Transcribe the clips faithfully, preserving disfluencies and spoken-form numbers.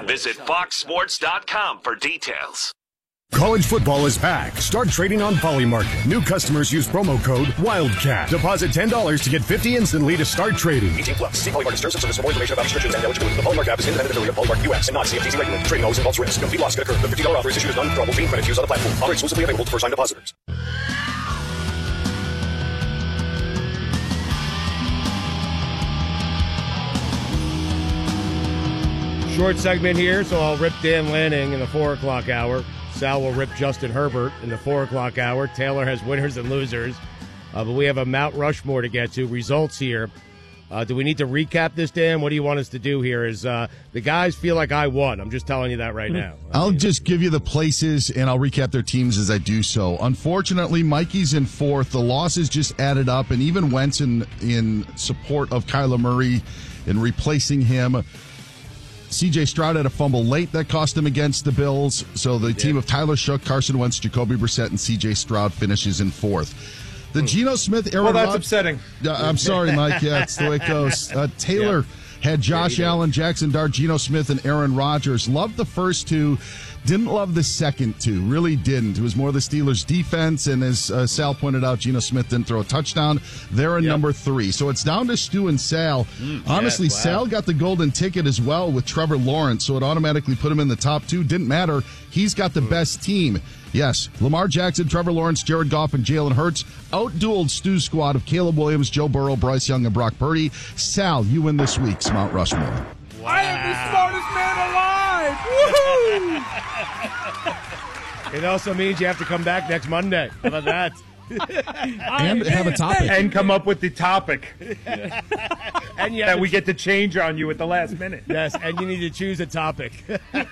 Visit fox sports dot com for details. College football is back. Start trading on Polymarket. New customers use promo code WILDCAT. Deposit ten dollars to get fifty dollars instantly to start trading. eighteen plus. See Polymarket terms and service for more information about restrictions and eligibility. The Polymarket app is independent affiliate of Polymarket U S and not C F T C regulated. Trading always involves risk. Complete loss can occur. The fifty dollars offer is issued as non-withdrawable green credit used on the platform. Offer exclusively available to first-time depositors. Short segment here, so I'll rip Dan Lanning in the four o'clock hour. Sal will rip Justin Herbert in the four o'clock hour. Taylor has winners and losers. Uh, but we have a Mount Rushmore to get to. Results here. Uh, do we need to recap this, Dan? What do you want us to do here? Is uh, the guys feel like I won? I'm just telling you that right now. I I'll mean, just give you the places, and I'll recap their teams as I do so. Unfortunately, Mikey's in fourth. The losses just added up, and even Wentz in, in support of Kyler Murray and replacing him. C J Stroud had a fumble late that cost him against the Bills. So the team of Tyler Shook, Carson Wentz, Jacoby Brissett, and C J Stroud finishes in fourth. The Geno Smith, Aaron Well, that's Rod- upsetting. Uh, I'm sorry, Mike. Yeah, it's the way it goes. Uh, Taylor yeah. had Josh yeah, Allen, Jackson Dart, Geno Smith, and Aaron Rodgers. Loved the first two. Didn't love the second two. Really didn't. It was more the Steelers' defense, and as uh, Sal pointed out, Geno Smith didn't throw a touchdown. They're in yep. number three. So it's down to Stu and Sal. Mm, Honestly, yeah, wow. Sal got the golden ticket as well with Trevor Lawrence, so it automatically put him in the top two. Didn't matter. He's got the mm. best team. Yes, Lamar Jackson, Trevor Lawrence, Jared Goff, and Jalen Hurts out-dueled Stu's squad of Caleb Williams, Joe Burrow, Bryce Young, and Brock Purdy. Sal, you win this week's Mount Rushmore. Wow. I am the smartest man alive! Woohoo! It also means you have to come back next Monday. How about that? And have a topic. And come up with the topic. Yeah. And you that we get to change on you at the last minute. Yes, and you need to choose a topic.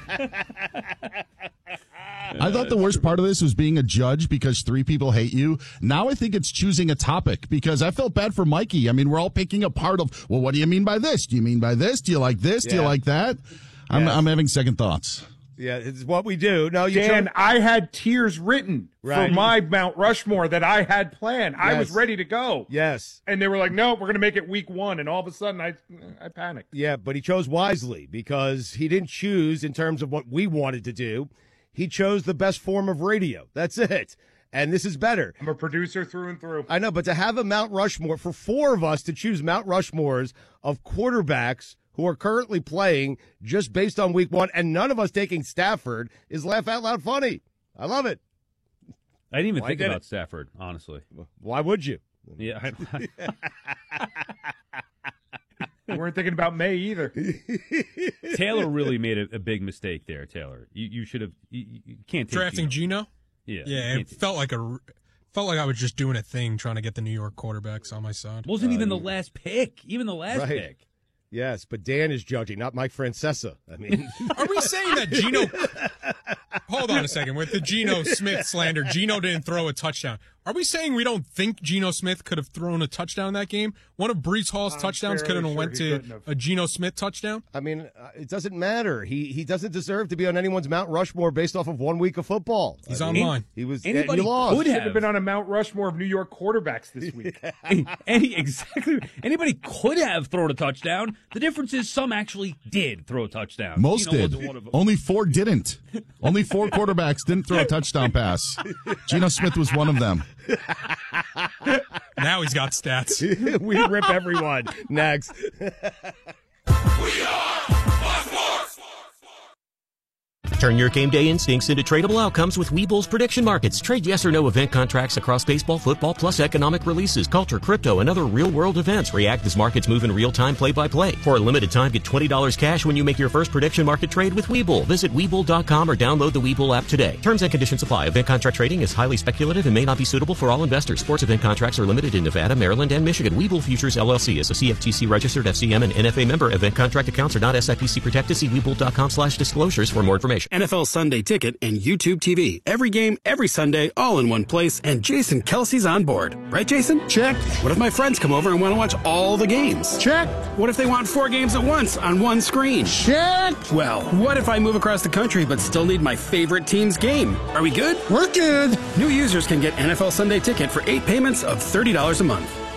I thought the worst part of this was being a judge because three people hate you. Now I think it's choosing a topic because I felt bad for Mikey. I mean, we're all picking apart of, well, what do you mean by this? Do you mean by this? Do you like this? Yeah. Do you like that? I'm, yes. I'm having second thoughts. Yeah, it's what we do. No, you Dan, chose- I had tiers written right. for my Mount Rushmore that I had planned. Yes. I was ready to go. Yes. And they were like, no, we're going to make it week one. And all of a sudden, I I panicked. Yeah, but he chose wisely because he didn't choose in terms of what we wanted to do. He chose the best form of radio. That's it. And this is better. I'm a producer through and through. I know, but to have a Mount Rushmore, for four of us to choose Mount Rushmores of quarterbacks who are currently playing just based on week one, and none of us taking Stafford, is laugh out loud funny. I love it. I didn't even Why think did about it? Stafford, honestly. Why would you? Yeah. I, You weren't thinking about May either. Taylor really made a, a big mistake there, Taylor. You, you should have you, you can't take drafting Geno. Yeah, yeah. It felt like a felt like I was just doing a thing trying to get the New York quarterbacks on my side. Wasn't uh, even the last pick. Even the last right. pick. Yes, but Dan is judging, not Mike Francesa. I mean, are we saying that Geno? Hold on a second. With the Geno Smith slander, Geno didn't throw a touchdown. Are we saying we don't think Geno Smith could have thrown a touchdown in that game? One of Breece Hall's I'm touchdowns could have sure went to have. a Geno Smith touchdown? I mean, uh, it doesn't matter. He he doesn't deserve to be on anyone's Mount Rushmore based off of one week of football. He's I on mean, mine. He was. Anybody you lost. could Should have been on a Mount Rushmore of New York quarterbacks this week. Any exactly anybody could have thrown a touchdown. The difference is some actually did throw a touchdown. Most Geno did. wasn't one of them. Only four didn't. Only four quarterbacks didn't throw a touchdown pass. Geno Smith was one of them. Now he's got stats. We rip everyone. Next. We are Buzzwords. Turn your game day instincts into tradable outcomes with Webull's prediction markets. Trade yes or no event contracts across baseball, football, plus economic releases, culture, crypto, and other real-world events. React as markets move in real time, play-by-play. For a limited time, get twenty dollars cash when you make your first prediction market trade with Webull. Visit Webull dot com or download the Webull app today. Terms and conditions apply. Event contract trading is highly speculative and may not be suitable for all investors. Sports event contracts are limited in Nevada, Maryland, and Michigan. Webull Futures, L L C is a C F T C-registered F C M and N F A member. Event contract accounts are not S I P C protected. See Webull dot com slash disclosures for more information. N F L Sunday Ticket and YouTube T V. Every game, every Sunday, all in one place, and Jason Kelsey's on board. Right, Jason? Check. What if my friends come over and want to watch all the games? Check. What if they want four games at once on one screen? Check. Well, what if I move across the country but still need my favorite team's game? Are we good? We're good. New users can get N F L Sunday Ticket for eight payments of thirty dollars a month.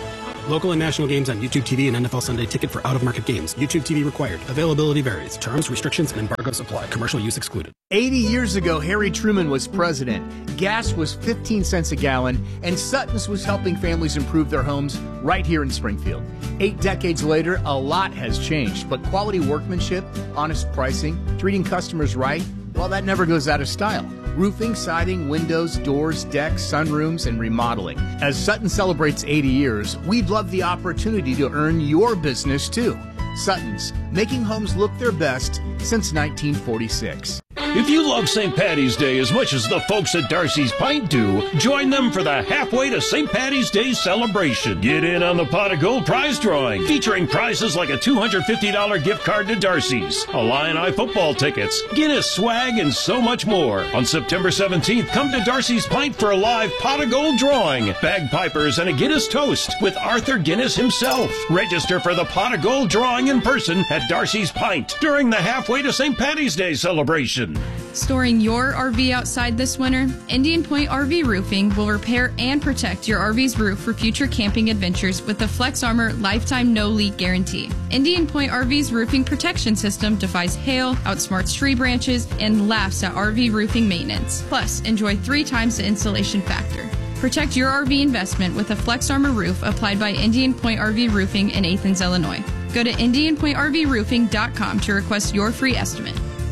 Local and national games on YouTube T V and N F L Sunday Ticket for out-of-market games. YouTube T V required. Availability varies. Terms, restrictions, and embargoes apply. Commercial use excluded. eighty years ago, Harry Truman was president. Gas was fifteen cents a gallon, and Sutton's was helping families improve their homes right here in Springfield. Eight decades later, a lot has changed, but quality workmanship, honest pricing, treating customers right, well, that never goes out of style. Roofing, siding, windows, doors, decks, sunrooms, and remodeling. As Sutton celebrates eighty years, we'd love the opportunity to earn your business too. Sutton's, making homes look their best since nineteen forty-six. If you love Saint Patty's Day as much as the folks at Darcy's Pint do, join them for the Halfway to Saint Patty's Day celebration. Get in on the Pot of Gold prize drawing, featuring prizes like a two hundred fifty dollars gift card to Darcy's, Illini football tickets, Guinness swag, and so much more. On September seventeenth, come to Darcy's Pint for a live Pot of Gold drawing, bagpipers, and a Guinness toast with Arthur Guinness himself. Register for the Pot of Gold drawing in person at Darcy's Pint during the Halfway to Saint Patty's Day celebration. Storing your R V outside this winter? Indian Point R V Roofing will repair and protect your R V's roof for future camping adventures with the Flex Armor Lifetime No Leak Guarantee. Indian Point R V's roofing protection system defies hail, outsmarts tree branches, and laughs at R V roofing maintenance. Plus, enjoy three times the installation factor. Protect your R V investment with a Flex Armor roof applied by Indian Point R V Roofing in Athens, Illinois. Go to indian point r v roofing dot com to request your free estimate.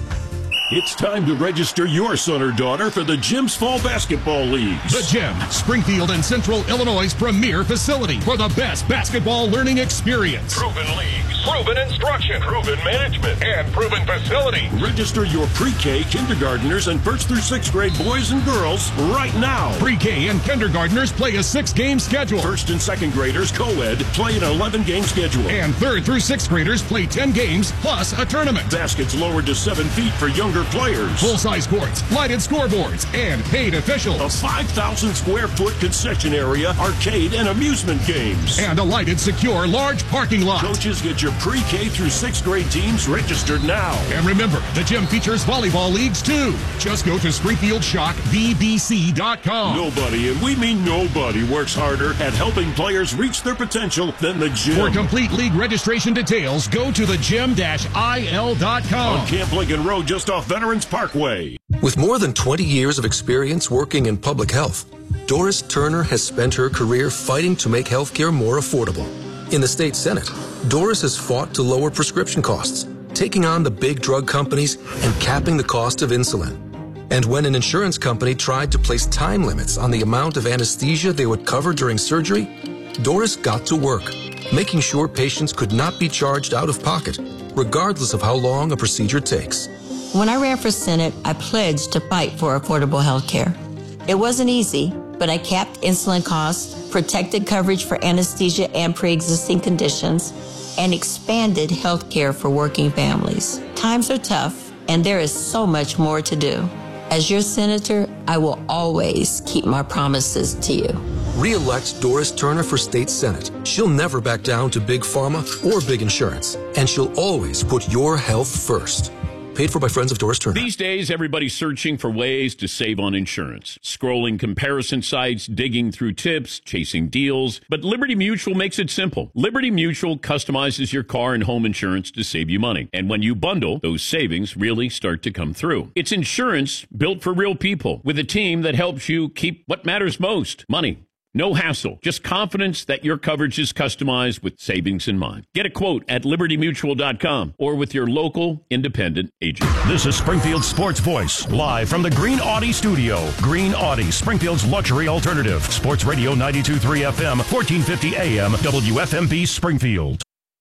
It's time to register your son or daughter for the Gym's Fall Basketball Leagues. The Gym, Springfield and Central Illinois' premier facility for the best basketball learning experience. Proven leagues, proven instruction, proven management, and proven facility. Register your pre-K, kindergartners, and first through sixth grade boys and girls right now. Pre-K and kindergartners play a six-game schedule. First and second graders, co-ed, play an eleven-game schedule. And third through sixth graders play ten games plus a tournament. Baskets lowered to seven feet for younger players. Full-size courts, lighted scoreboards, and paid officials. A five thousand square foot concession area, arcade, and amusement games. And a lighted, secure, large parking lot. Coaches, get your pre-K through sixth grade teams registered now. And remember, the gym features volleyball leagues too. Just go to Springfield Shock V B C dot com. Nobody, and we mean nobody, works harder at helping players reach their potential than the gym. For complete league registration details, go to the gym dash I L dot com. On Camp Lincoln Road, just off Veterans Parkway. With more than twenty years of experience working in public health, Doris Turner has spent her career fighting to make healthcare more affordable. In the state Senate, Doris has fought to lower prescription costs, taking on the big drug companies and capping the cost of insulin. And when an insurance company tried to place time limits on the amount of anesthesia they would cover during surgery, Doris got to work, making sure patients could not be charged out of pocket, regardless of how long a procedure takes. When I ran for Senate, I pledged to fight for affordable health care. It wasn't easy, but I capped insulin costs, protected coverage for anesthesia and pre-existing conditions, and expanded health care for working families. Times are tough, and there is so much more to do. As your senator, I will always keep my promises to you. Re-elect Doris Turner for State Senate. She'll never back down to big pharma or big insurance, and she'll always put your health first. Paid for by friends of Doris Turner. These days, everybody's searching for ways to save on insurance. Scrolling comparison sites, digging through tips, chasing deals. But Liberty Mutual makes it simple. Liberty Mutual customizes your car and home insurance to save you money. And when you bundle, those savings really start to come through. It's insurance built for real people with a team that helps you keep what matters most, money. No hassle, just confidence that your coverage is customized with savings in mind. Get a quote at liberty mutual dot com or with your local independent agent. This is Springfield Sports Voice, live from the Green Audi studio. Green Audi, Springfield's luxury alternative. Sports Radio ninety-two point three F M, fourteen fifty A M, W F M B Springfield.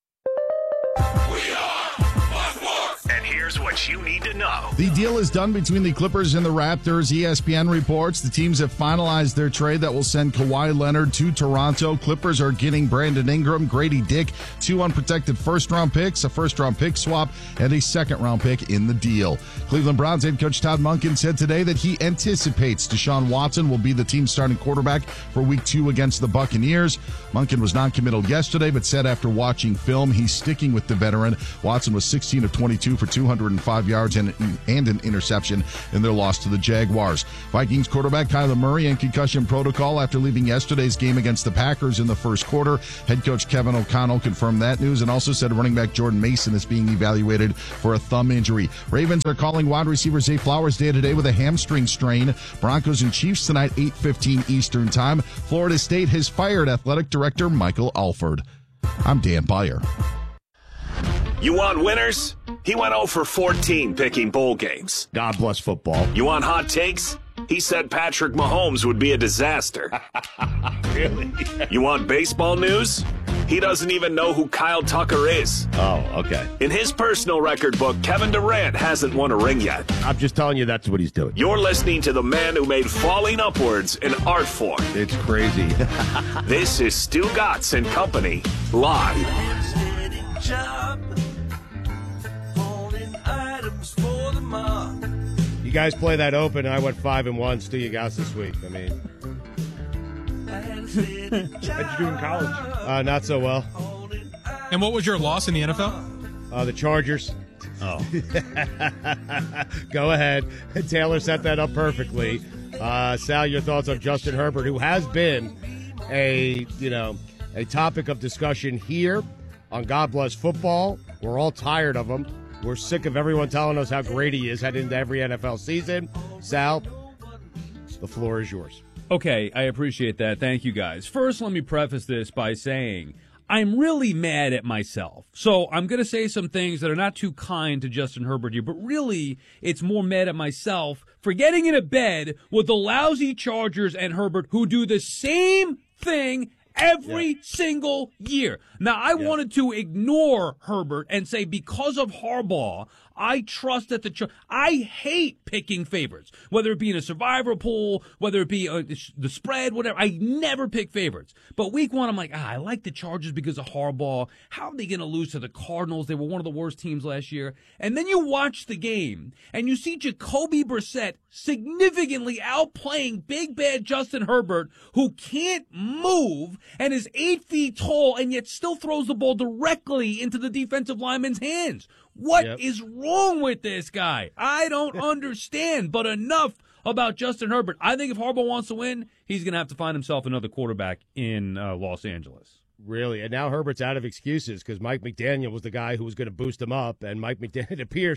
Here's what you need to know. The deal is done between the Clippers and the Raptors. E S P N reports the teams have finalized their trade that will send Kawhi Leonard to Toronto. Clippers are getting Brandon Ingram, Grady Dick, two unprotected first-round picks, a first-round pick swap, and a second-round pick in the deal. Cleveland Browns head coach Todd Monken said today that he anticipates Deshaun Watson will be the team's starting quarterback for week two against the Buccaneers. Monken was non-committal yesterday, but said after watching film, he's sticking with the veteran. Watson was sixteen of twenty-two for two hundred hundred five yards and, and an interception in their loss to the Jaguars. Vikings quarterback Kyler Murray in concussion protocol after leaving yesterday's game against the Packers in the first quarter. Head coach Kevin O'Connell confirmed that news and also said running back Jordan Mason is being evaluated for a thumb injury. Ravens are calling wide receiver Zay Flowers day to day with a hamstring strain. Broncos and Chiefs tonight, eight fifteen Eastern time. Florida State has fired athletic director Michael Alford. I'm Dan Beyer. You want winners? He went oh for fourteen picking bowl games. God bless football. You want hot takes? He said Patrick Mahomes would be a disaster. Really? You want baseball news? He doesn't even know who Kyle Tucker is. Oh, okay. In his personal record book, Kevin Durant hasn't won a ring yet. I'm just telling you that's what he's doing. You're listening to the man who made falling upwards an art form. It's crazy. This is Stu Gatz and Company, live. You guys play that open. I went five and one. Stu, you guys this week. I mean, how'd you do in college? Uh, not so well. And what was your loss in the N F L? Uh, the Chargers. Oh. Go ahead. Taylor set that up perfectly. Uh, Sal, your thoughts on Justin Herbert, who has been a, you know, a topic of discussion here on God Bless Football. We're all tired of him. We're sick of everyone telling us how great he is heading into every N F L season. Sal, the floor is yours. Okay, I appreciate that. Thank you, guys. First, let me preface this by saying I'm really mad at myself. So I'm going to say some things that are not too kind to Justin Herbert here, but really it's more mad at myself for getting into bed with the lousy Chargers and Herbert who do the same thing every yeah. single year. Now, I yeah. wanted to ignore Herbert and say because of Harbaugh, I trust that the Char- I hate picking favorites, whether it be in a survivor pool, whether it be uh, the spread, whatever. I never pick favorites. But week one, I'm like, ah, I like the Chargers because of Harbaugh. How are they going to lose to the Cardinals? They were one of the worst teams last year. And then you watch the game, and you see Jacoby Brissett significantly outplaying big bad Justin Herbert, who can't move and is eight feet tall and yet still throws the ball directly into the defensive lineman's hands. What yep. is wrong with this guy? I don't understand, but enough about Justin Herbert. I think if Harbaugh wants to win, he's going to have to find himself another quarterback in uh, Los Angeles. Really? And now Herbert's out of excuses because Mike McDaniel was the guy who was going to boost him up, and Mike McDaniel, it appears,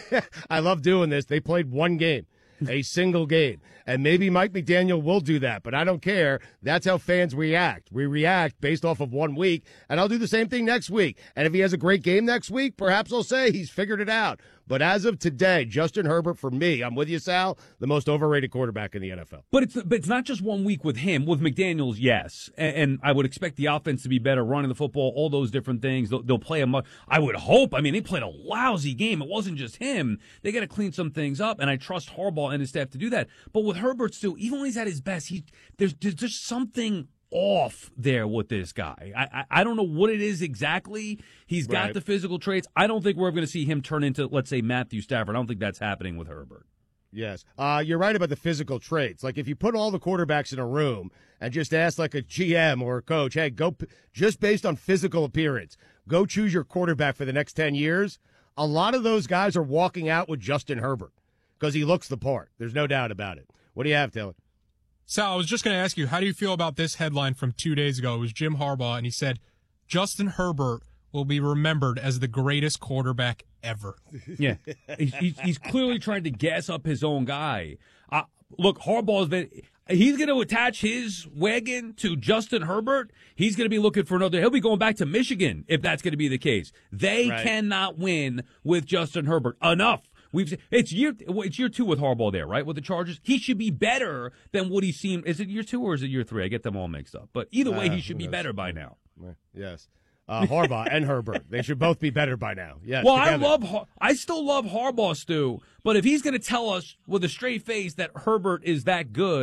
I love doing this, they played one game. A single game. And maybe Mike McDaniel will do that, but I don't care. That's how fans react. We react based off of one week, and I'll do the same thing next week. And if he has a great game next week, perhaps I'll say he's figured it out. But as of today, Justin Herbert, for me, I'm with you, Sal, the most overrated quarterback in the N F L. But it's but it's not just one week with him. With McDaniels, yes. And, and I would expect the offense to be better, running the football, all those different things. They'll, they'll play a much, I would hope. I mean, they played a lousy game. It wasn't just him. They got to clean some things up, and I trust Harbaugh and his staff to do that. But with Herbert, still, even when he's at his best, he there's, there's just something off there with this guy. I, I I don't know what it is exactly. He's got right. the physical traits. I don't think we're ever going to see him turn into, let's say, Matthew Stafford. I don't think that's happening with Herbert. Yes. Uh, you're right about the physical traits. Like if you put all the quarterbacks in a room and just ask like a G M or a coach, hey, go p- just based on physical appearance, go choose your quarterback for the next ten years. A lot of those guys are walking out with Justin Herbert because he looks the part. There's no doubt about it. What do you have, Taylor? Sal, I was just going to ask you, how do you feel about this headline from two days ago? It was Jim Harbaugh, and he said, Justin Herbert will be remembered as the greatest quarterback ever. Yeah, he's, he's clearly trying to gas up his own guy. Uh, look, Harbaugh's been, he's going to attach his wagon to Justin Herbert. He's going to be looking for another. He'll be going back to Michigan if that's going to be the case. They right. cannot win with Justin Herbert. Enough. We've it's year it's year two with Harbaugh there, right? With the Chargers, he should be better than what he's seen. Is it year two or is it year three? I get them all mixed up. But either way, uh, he should be better by now. Yes, uh, Harbaugh and Herbert, they should both be better by now. Yes. Well, together. I love, I still love Harbaugh, Stu. But if he's going to tell us with a straight face that Herbert is that good,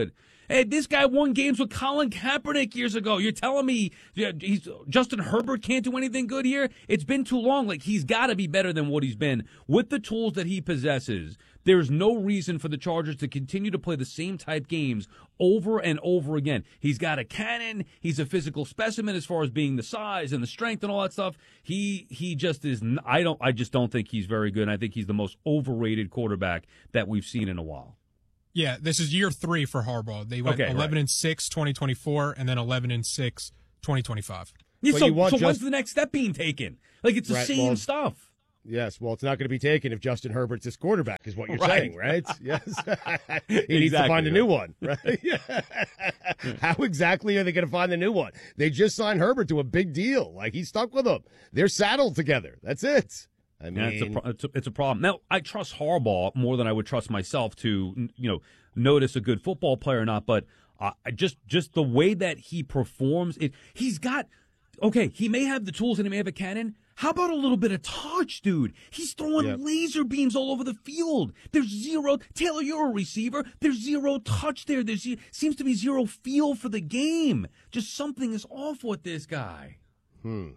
Hey, this guy won games with Colin Kaepernick years ago. You're telling me he's Justin Herbert can't do anything good here? It's been too long. Like, he's got to be better than what he's been. With the tools that he possesses, there's no reason for the Chargers to continue to play the same type games over and over again. He's got a cannon. He's a physical specimen as far as being the size and the strength and all that stuff. He he just is. I don't. I just don't think he's very good. And I think he's the most overrated quarterback that we've seen in a while. Yeah, this is year three for Harbaugh. They went Okay, eleven right. and six, twenty twenty-four, and then eleven and six, twenty twenty-five. Yeah, But so you want so just- when's the next step being taken? Like, it's the Right, same well, stuff. Yes, well, it's not going to be taken if Justin Herbert's his quarterback, is what you're Right. saying, right? Yes. He needs to Exactly, find a right. new one, right? How exactly are they going to find the new one? They just signed Herbert to a big deal. Like, he's stuck with them. They're saddled together. That's it. I Yeah, it's, a, mean, pro- it's, a, it's a problem. Now, I trust Harbaugh more than I would trust myself to, you know, notice a good football player or not. But uh, I just just the way that he performs, it he's got. Okay, he may have the tools and he may have a cannon. How about a little bit of touch, dude? He's throwing Yep. laser beams all over the field. There's zero. Taylor, you're a receiver. There's zero touch there. There seems to be zero feel for the game. Just something is off with this guy. Hmm.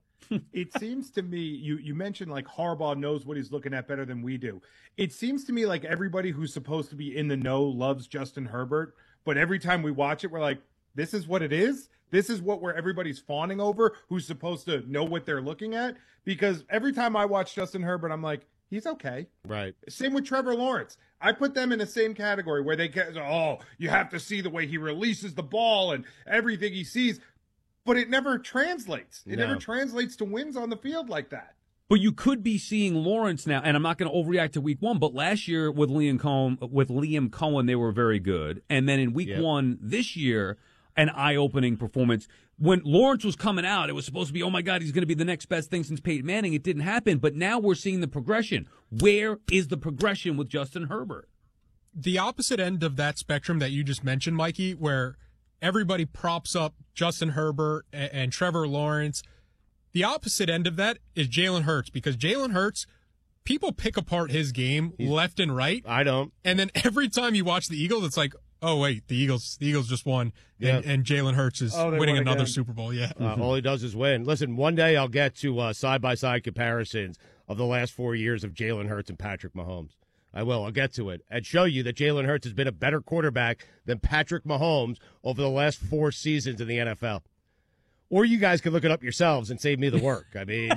It seems to me, you, you mentioned like Harbaugh knows what he's looking at better than we do. It seems to me like everybody who's supposed to be in the know loves Justin Herbert, but every time we watch it, we're like, this is what it is? This is what we're everybody's fawning over, who's supposed to know what they're looking at? Because every time I watch Justin Herbert, I'm like, he's okay. Right. Same with Trevor Lawrence. I put them in the same category where they get, oh, you have to see the way he releases the ball and everything he sees. But it never translates. It No. never translates to wins on the field like that. But you could be seeing Lawrence now, and I'm not going to overreact to week one, but last year with Liam Cohen, with Liam Cohen, they were very good. And then in week Yep. one this year, an eye-opening performance. When Lawrence was coming out, it was supposed to be, oh my God, he's going to be the next best thing since Peyton Manning. It didn't happen, but now we're seeing the progression. Where is the progression with Justin Herbert? The opposite end of that spectrum that you just mentioned, Mikey, where everybody props up Justin Herbert and, and Trevor Lawrence. The opposite end of that is Jalen Hurts, because Jalen Hurts, people pick apart his game left and right. I don't. And then every time you watch the Eagles, it's like, oh wait, the Eagles, the Eagles just won, Yeah. and, and Jalen Hurts is Oh, they winning won another again. Super Bowl. Yeah, Uh, all he does is win. Listen, one day I'll get to uh, side-by-side comparisons of the last four years of Jalen Hurts and Patrick Mahomes. I will. I'll get to it and show you that Jalen Hurts has been a better quarterback than Patrick Mahomes over the last four seasons in the N F L. Or you guys can look it up yourselves and save me the work. I mean,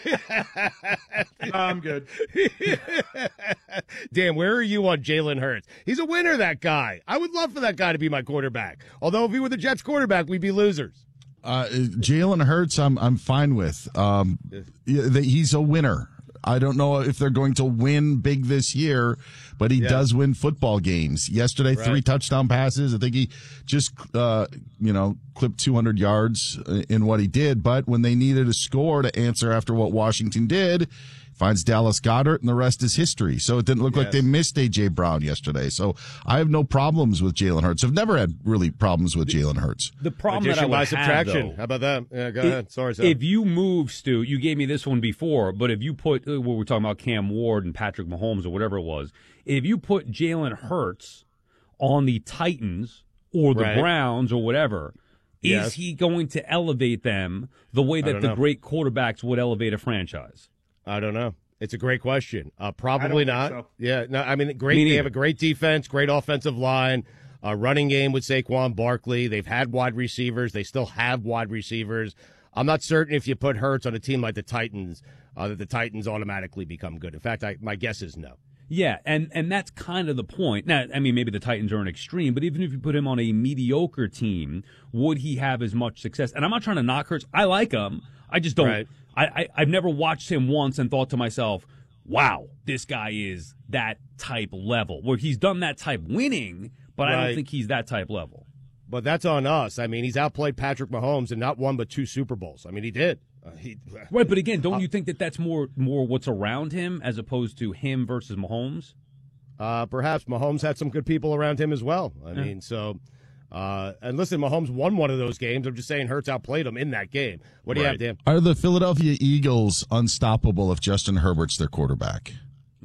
I'm good. Dan, where are you on Jalen Hurts? He's a winner, that guy. I would love for that guy to be my quarterback. Although if he were the Jets quarterback, we'd be losers. Uh, Jalen Hurts, I'm I'm fine with. Um, yeah, the- he's a winner. I don't know if they're going to win big this year, but he Yeah. does win football games. Yesterday, Right. three touchdown passes. I think he just, uh, you know, clipped two hundred yards in what he did. But when they needed a score to answer after what Washington did, finds Dallas Goedert, and the rest is history. So it didn't look like Yes. they missed A J. Brown yesterday. So I have no problems with Jalen Hurts. I've never had really problems with Jalen Hurts. The problem that I Addition would by have, subtraction. though, How about that? Yeah, go If- ahead. Sorry, sir. If you move, Stu, you gave me this one before, but if you put, uh, what we're talking about, Cam Ward and Patrick Mahomes or whatever it was, if you put Jalen Hurts on the Titans or the Right. Browns or whatever, Yes. is he going to elevate them the way I that don't the know. great quarterbacks would elevate a franchise? I don't know. It's a great question. Uh, I probably don't not. think so. Yeah, no. I mean, great. Me They neither. have a great defense, great offensive line, a running game with Saquon Barkley. They've had wide receivers. They still have wide receivers. I'm not certain if you put Hurts on a team like the Titans, uh, that the Titans automatically become good. In fact, I, my guess is no. Yeah, and, and that's kind of the point. Now, I mean, maybe the Titans are an extreme, but even if you put him on a mediocre team, would he have as much success? And I'm not trying to knock Hurts. I like him. I just don't. Right. I, I, I've never watched him once and thought to myself, wow, this guy is that type level. Where he's done that type winning, but I Right. don't think he's that type level. But that's on us. I mean, he's outplayed Patrick Mahomes in not one but two Super Bowls. I mean, he did. Uh, he, Right, but again, don't you think that that's more more what's around him as opposed to him versus Mahomes? Uh, perhaps Mahomes had some good people around him as well. I Yeah. mean, so, uh, and listen, Mahomes won one of those games. I'm just saying Hurts outplayed him in that game. What do you have, Right. Dan? Are the Philadelphia Eagles unstoppable if Justin Herbert's their quarterback? Oh, God.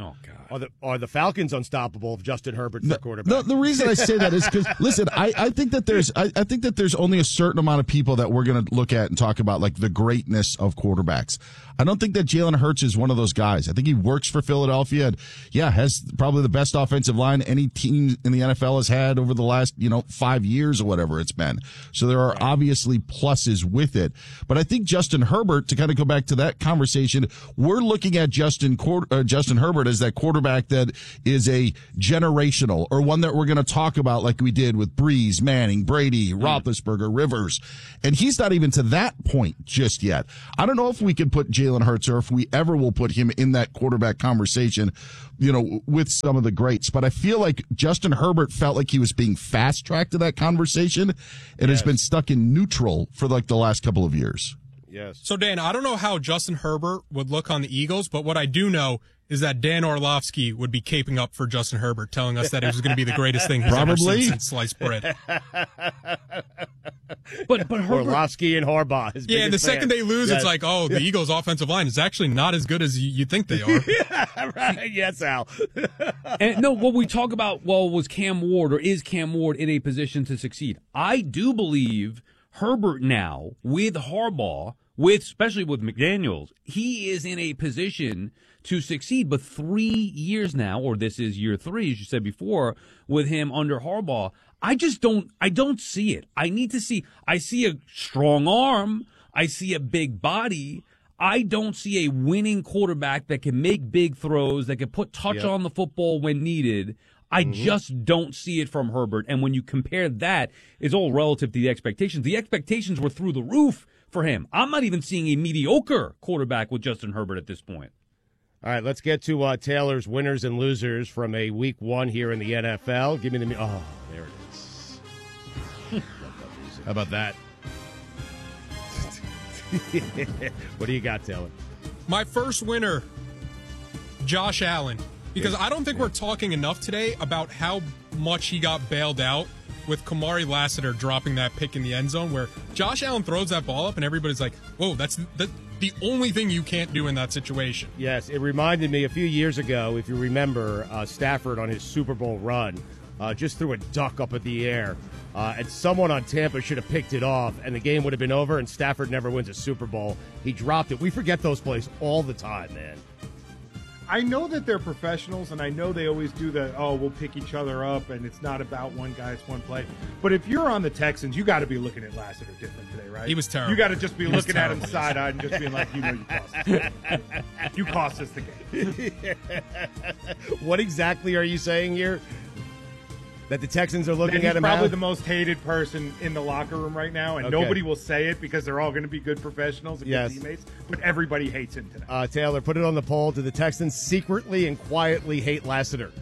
Are the are the Falcons unstoppable if Justin Herbert's their quarterback? No, the reason I say that is because listen, I, I think that there's I, I think that there's only a certain amount of people that we're going to look at and talk about like the greatness of quarterbacks. I don't think that Jalen Hurts is one of those guys. I think he works for Philadelphia and yeah, has probably the best offensive line any team in the N F L has had over the last, you know, five years or whatever it's been. So there are obviously pluses with it. But I think Justin Herbert, to kind of go back to that conversation, we're looking at Justin uh, Justin Herbert as that quarterback that is a generational or one that we're going to talk about like we did with Breeze, Manning, Brady, Roethlisberger, Rivers. And he's not even to that point just yet. I don't know if we can put Jalen Hurts or if we ever will put him in that quarterback conversation, you know, with some of the greats. But I feel like Justin Herbert felt like he was being fast-tracked to that conversation and yes. has been stuck in neutral for like the last couple of years. Yes. So, Dan, I don't know how Justin Herbert would look on the Eagles, but what I do know is that Dan Orlovsky would be caping up for Justin Herbert, telling us that it was going to be the greatest thing he's Probably. ever seen since sliced bread. But but Herbert, Orlovsky and Harbaugh. His yeah, and the biggest second fan. they lose, Yes. it's like, oh, the Eagles' offensive line is actually not as good as you, you think they are. Yeah, right. Yes, Al. And no, what we talk about, well, was Cam Ward or is Cam Ward in a position to succeed? I do believe Herbert now, with Harbaugh, with especially with McDaniels, he is in a position to succeed. But three years now, or this is year three, as you said before, with him under Harbaugh, I just don't, I don't see it. I need to see, I see a strong arm. I see a big body. I don't see a winning quarterback that can make big throws, that can put touch Yep. on the football when needed. I Mhm. just don't see it from Herbert. And when you compare that, it's all relative to the expectations. The expectations were through the roof for him. I'm not even seeing a mediocre quarterback with Justin Herbert at this point. All right, let's get to uh, Taylor's winners and losers from a week one here in the N F L. Give me the. Oh, there it is. How about that? What do you got, Taylor? My first winner, Josh Allen, because I don't think we're talking enough today about how much he got bailed out with Kamari Lassiter dropping that pick in the end zone, where Josh Allen throws that ball up and everybody's like, whoa, that's the, the only thing you can't do in that situation. Yes, it reminded me a few years ago, if you remember, uh, Stafford on his Super Bowl run uh, just threw a duck up in the air. Uh, and someone on Tampa should have picked it off, and the game would have been over, and Stafford never wins a Super Bowl. He dropped it. We forget those plays all the time, man. I know that they're professionals, and I know they always do the, oh, we'll pick each other up, and it's not about one guy, it's one play. But if you're on the Texans, you got to be looking at Lassiter different today, right? He was terrible. You got to just be He was looking at him terrible. side-eyed and just being like, you know you cost us. You cost us the game. What exactly are you saying here? That the Texans are looking And he's at him probably now? the most hated person in the locker room right now, and Okay. nobody will say it because they're all going to be good professionals and Yes. good teammates, but everybody hates him today. Uh, Taylor, put it on the poll. Do the Texans secretly and quietly hate Lassiter?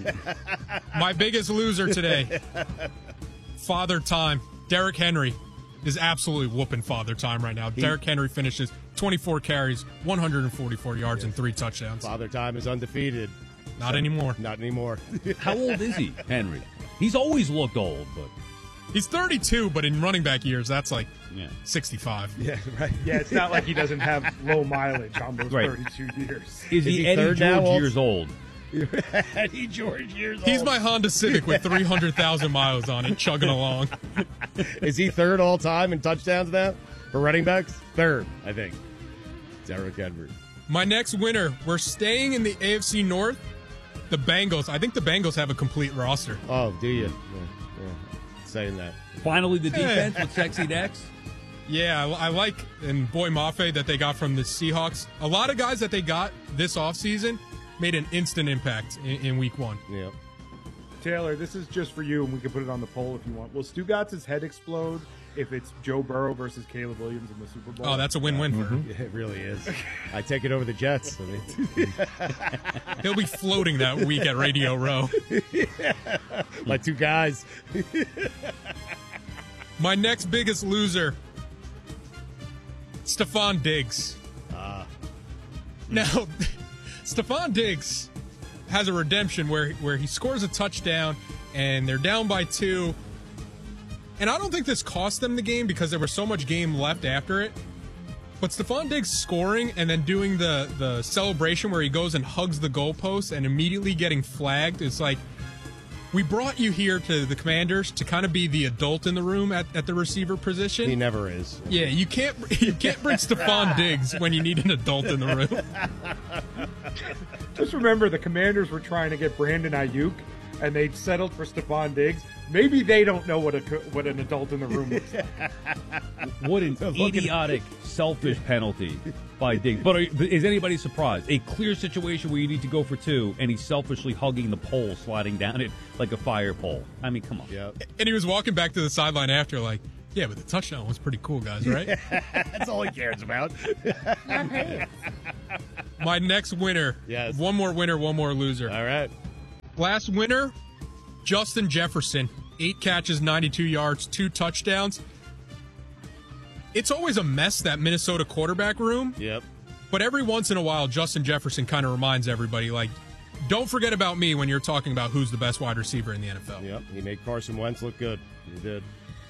My biggest loser today, Father Time. Derrick Henry is absolutely whooping Father Time right now. He- Derrick Henry finishes twenty-four carries, one hundred forty-four yards, and three touchdowns. Father Time is undefeated. Not anymore. Not anymore. How old is he, Henry? He's always looked old, but He's thirty-two, but in running back years, that's like yeah. sixty-five. Yeah, right. Yeah, it's not like he doesn't have low mileage on those Right. thirty-two years. Is, he, he Eddie third George now, Walt? years old? Eddie George years He's old. my Honda Civic with three hundred thousand miles on it, chugging along. Is he third all time in touchdowns now for running backs? Third, I think. Derrick Henry. My next winner, we're staying in the A F C North. The Bengals. I think the Bengals have a complete roster. Oh, do you? Yeah, yeah. Saying that. Finally, the Hey. defense with sexy Dex. Yeah, I, I like, and Boy Mafe that they got from the Seahawks. A lot of guys that they got this offseason made an instant impact in, in week one. Yeah. Taylor, this is just for you, and we can put it on the poll if you want. Will Stugatz's head explode if it's Joe Burrow versus Caleb Williams in the Super Bowl? Oh, that's a win-win for him. Yeah, it really is. I take it over the Jets. I mean, He'll be floating that week at Radio Row. my two guys. My next biggest loser, Stephon Diggs. Uh, Now, Stephon Diggs has a redemption where where he scores a touchdown and they're down by two. And I don't think this cost them the game because there was so much game left after it. But Stephon Diggs scoring and then doing the, the celebration where he goes and hugs the goalpost and immediately getting flagged, it's like, we brought you here to the Commanders to kind of be the adult in the room at, at the receiver position. He never is. Yeah, you can't you can't bring Stephon Diggs when you need an adult in the room. Just remember, the Commanders were trying to get Brandon Ayuk, and they settled for Stephon Diggs. Maybe they don't know what a what an adult in the room looks like. What an idiotic, selfish penalty by Diggs. But are, is anybody surprised? A clear situation where you need to go for two, and he's selfishly hugging the pole, sliding down it like a fire pole. I mean, come on. Yep. And he was walking back to the sideline after, like, yeah, but the touchdown was pretty cool, guys, right? That's all he cares about. My next winner. Yes. One more winner, one more loser. All right. Last winner, Justin Jefferson. Eight catches, ninety-two yards, two touchdowns. It's always a mess, that Minnesota quarterback room. Yep. But every once in a while, Justin Jefferson kind of reminds everybody, like, don't forget about me when you're talking about who's the best wide receiver in the N F L. Yep. He made Carson Wentz look good. He did.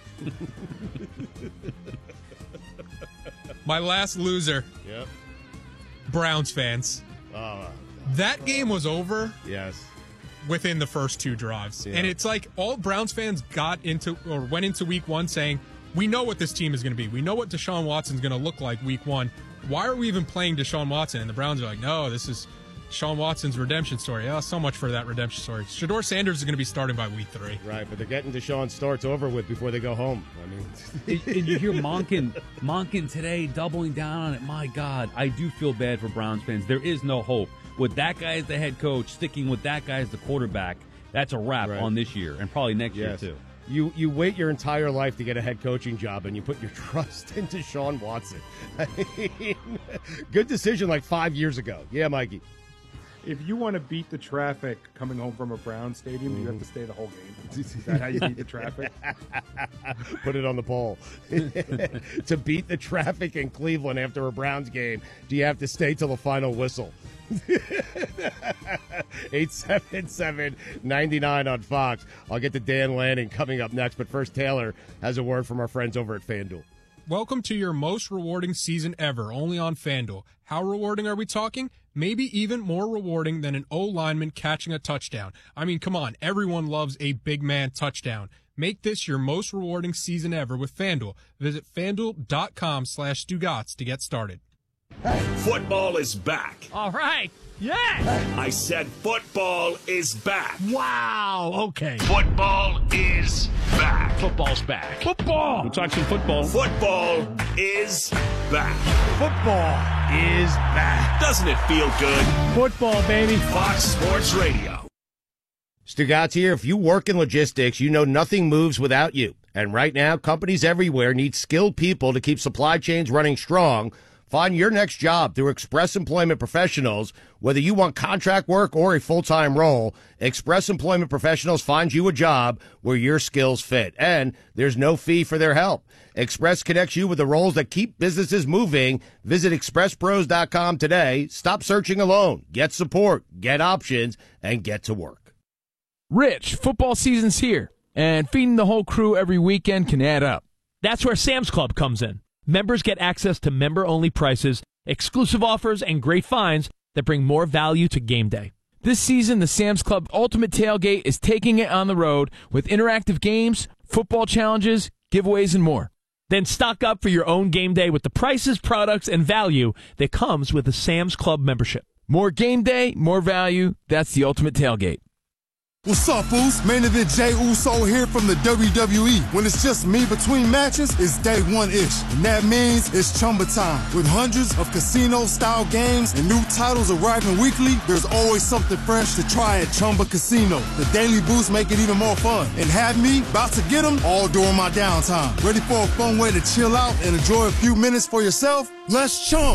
My last loser. Yep. Browns fans. Oh. That game was over. Yes. Within the first two drives. Yeah. And it's like all Browns fans got into or went into week one saying, we know what this team is going to be. We know what Deshaun Watson's going to look like week one. Why are we even playing Deshaun Watson? And the Browns are like, no, this is Deshaun Watson's redemption story. Oh, so much for that redemption story. Shedeur Sanders is going to be starting by week three. Right, but they're getting Deshaun starts over with before they go home. I mean, and, and you hear Monken, Monken today doubling down on it. My God, I do feel bad for Browns fans. There is no hope. With that guy as the head coach, sticking with that guy as the quarterback, that's a wrap Right. on this year and probably next yes. year, too. You you wait your entire life to get a head coaching job, and you put your trust into Deshaun Watson. I mean, good decision like five years ago. Yeah, Mikey. If you want to beat the traffic coming home from a Brown stadium, mm-hmm. you have to stay the whole game. Is that how you beat the traffic? Put it on the poll. To beat the traffic in Cleveland after a Browns game, do you have to stay till the final whistle? eight seven seven, nine nine on Fox. I'll get to Dan Lanning coming up next, but first Taylor has a word from our friends over at FanDuel. Welcome to your most rewarding season ever, only on FanDuel. How rewarding are we talking? Maybe even more rewarding than an O-lineman catching a touchdown. I mean, come on, everyone loves a big man touchdown. Make this your most rewarding season ever with FanDuel. Visit FanDuel.com slash Stugotz to get started. Football is back. All right. Yes. I said football is back. Wow. Okay. Football is back. Football's back. Football. We'll talk some football. Football is back. Football is back. Doesn't it feel good? Football, baby. Fox Sports Radio. Stugotz here. If you work in logistics, you know nothing moves without you. And right now, companies everywhere need skilled people to keep supply chains running strong. Find your next job through Express Employment Professionals. Whether you want contract work or a full-time role, Express Employment Professionals finds you a job where your skills fit. And there's no fee for their help. Express connects you with the roles that keep businesses moving. Visit express pros dot com today. Stop searching alone. Get support, get options, and get to work. Rich, football season's here, and feeding the whole crew every weekend can add up. That's where Sam's Club comes in. Members get access to member-only prices, exclusive offers, and great finds that bring more value to game day. This season, the Sam's Club Ultimate Tailgate is taking it on the road with interactive games, football challenges, giveaways, and more. Then stock up for your own game day with the prices, products, and value that comes with a Sam's Club membership. More game day, more value. That's the Ultimate Tailgate. What's up, fools? Main event Jey Uso here from the W W E. When it's just me between matches, it's day one-ish. And that means it's Chumba time. With hundreds of casino-style games and new titles arriving weekly, there's always something fresh to try at Chumba Casino. The daily boosts make it even more fun. And have me about to get them all during my downtime. Ready for a fun way to chill out and enjoy a few minutes for yourself? Let's Chumba.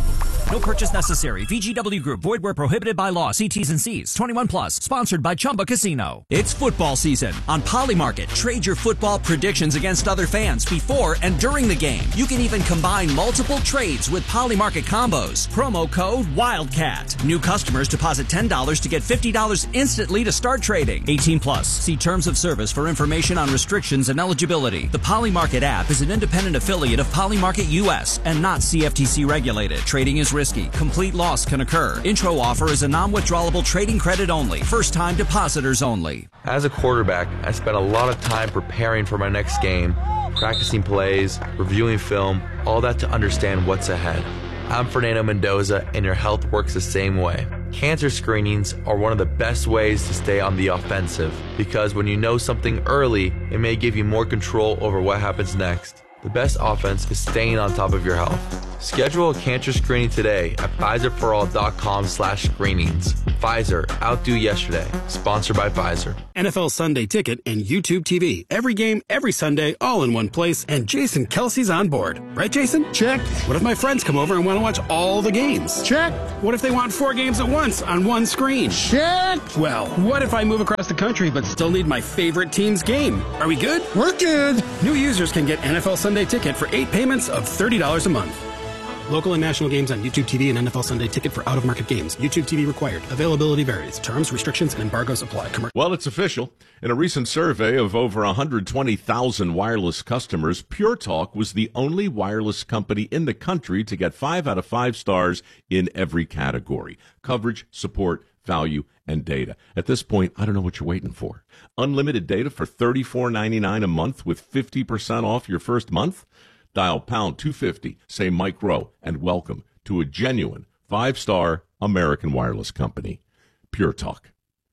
No purchase necessary. V G W Group. Void where prohibited by law. See T's and C's. twenty-one plus. Sponsored by Chumba Casino. It's football season. On Polymarket, trade your football predictions against other fans before and during the game. You can even combine multiple trades with Polymarket combos. Promo code WILDCAT. New customers deposit ten dollars to get fifty dollars instantly to start trading. eighteen plus. See terms of service for information on restrictions and eligibility. The Polymarket app is an independent affiliate of Polymarket U S and not C F T C regulated. Trading is risky. Complete loss can occur. Intro offer is a non-withdrawable trading credit only. First-time depositors only. As a quarterback, I spent a lot of time preparing for my next game, practicing plays, reviewing film, all that to understand what's ahead. I'm Fernando Mendoza, and your health works the same way. Cancer screenings are one of the best ways to stay on the offensive, because when you know something early, it may give you more control over what happens next. The best offense is staying on top of your health. Schedule a cancer screening today at Pfizerforall.com slash screenings. Pfizer, outdo yesterday. Sponsored by Pfizer. N F L Sunday Ticket and YouTube T V. Every game, every Sunday, all in one place, and Jason Kelsey's on board. Right, Jason? Check. What if my friends come over and want to watch all the games? Check. What if they want four games at once on one screen? Check. Well, what if I move across the country but still need my favorite team's game? Are we good? We're good. New users can get N F L Sunday Ticket for eight payments of thirty dollars a month. Local and national games on YouTube T V and N F L Sunday Ticket for out-of-market games. YouTube T V required. Availability varies. Terms, restrictions, and embargoes apply. Commer- well, it's official. In a recent survey of over one hundred twenty thousand wireless customers, Pure Talk was the only wireless company in the country to get five out of five stars in every category. Coverage, support, value, and data. At this point, I don't know what you're waiting for. Unlimited data for thirty-four ninety-nine a month with fifty percent off your first month? Dial pound two fifty, say Mike Rowe, and welcome to a genuine five-star American wireless company. Pure Talk.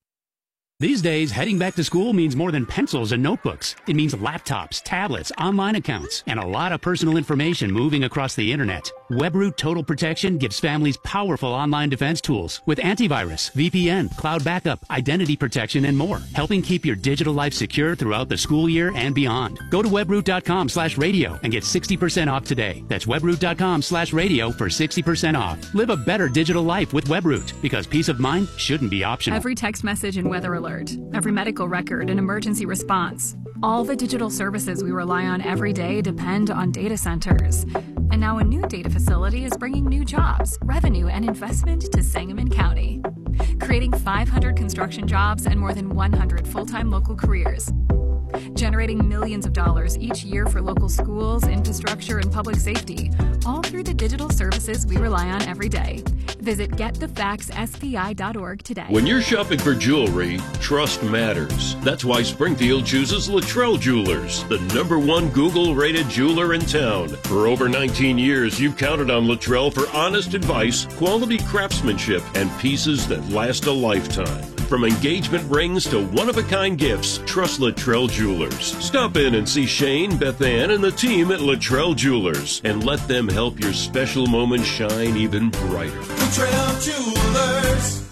These days, heading back to school means more than pencils and notebooks. It means laptops, tablets, online accounts, and a lot of personal information moving across the internet. WebRoot Total Protection gives families powerful online defense tools with antivirus, V P N, cloud backup, identity protection, and more, helping keep your digital life secure throughout the school year and beyond. Go to webroot.com slash radio and get sixty percent off today. That's webroot.com slash radio for sixty percent off. Live a better digital life with WebRoot, because peace of mind shouldn't be optional. Every text message and weather alert, every medical record and emergency response. All the digital services we rely on every day depend on data centers. And now a new data facility is bringing new jobs, revenue, and investment to Sangamon County, creating five hundred construction jobs and more than one hundred full-time local careers, generating millions of dollars each year for local schools, infrastructure, and public safety, all through the digital services we rely on every day. Visit get the facts S P I dot org today. When you're shopping for jewelry, trust matters. That's why Springfield chooses Luttrell Jewelers, the number one Google-rated jeweler in town. For over nineteen years, you've counted on Luttrell for honest advice, quality craftsmanship, and pieces that last a lifetime. From engagement rings to one-of-a-kind gifts, trust Luttrell Jewelers. Stop in and see Shane, Beth Ann, and the team at Luttrell Jewelers, and let them help your special moment shine even brighter. Luttrell Jewelers.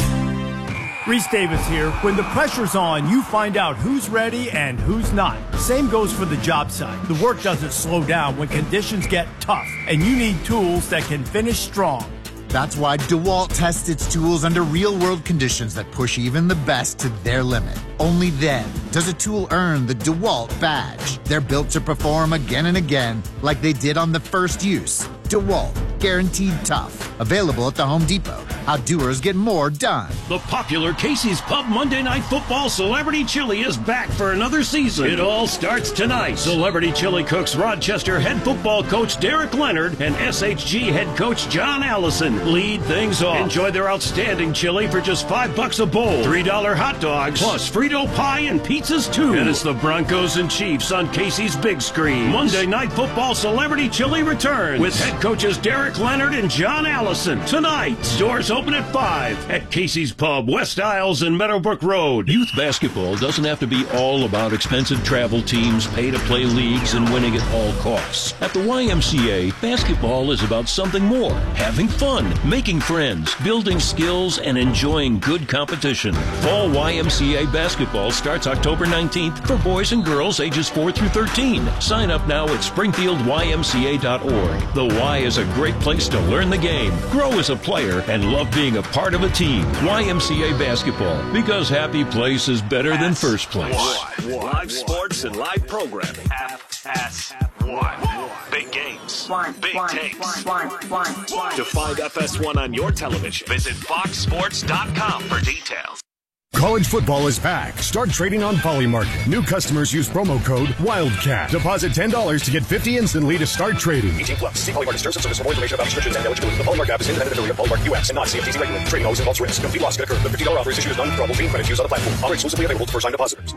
Reese Davis here. When the pressure's on, you find out who's ready and who's not. Same goes for the job site. The work doesn't slow down when conditions get tough, and you need tools that can finish strong. That's why DeWalt tests its tools under real-world conditions that push even the best to their limit. Only then does a tool earn the DeWalt badge. They're built to perform again and again, like they did on the first use. DeWalt, guaranteed tough. Available at the Home Depot. How doers get more done. The popular Casey's Pub Monday Night Football Celebrity Chili is back for another season. It all starts tonight. Celebrity Chili cooks Rochester head football coach Derek Leonard and S H G head coach John Allison lead things off. Enjoy their outstanding chili for just five bucks a bowl. Three dollar hot dogs plus Frito pie and pizzas too. And it's the Broncos and Chiefs on Casey's big screen. Monday Night Football Celebrity Chili returns with head coaches Derek Leonard and John Allison tonight. Doors open at five at Casey's Pub, West Isles and Meadowbrook Road. Youth basketball doesn't have to be all about expensive travel teams, pay-to-play leagues, and winning at all costs. At the Y M C A, basketball is about something more. Having fun, making friends, building skills, and enjoying good competition. Fall Y M C A basketball starts October nineteenth for boys and girls ages four through thirteen. Sign up now at springfield y m c a dot org. The Y is a great place to learn the game, grow as a player, and love being a part of a team. Y M C A Basketball, because happy place is better than first place. Live sports and live programming. F S one. Big games. Big takes. To find F S one on your television, visit fox sports dot com for details. College football is back. Start trading on Polymarket. New customers use promo code WILDCAT. Deposit ten dollars to get fifty dollars instantly to start trading. eighteen plus. See Polymarket terms and service for more information about restrictions and eligibility. The Polymarket app is independent affiliate of Polymarket U S and not C F T C regulated. Trading always involves risk. Complete loss could occur. The fifty dollars offer is issued as non-withdrawable fee credit used on the platform. Offer exclusively available to first-time depositors.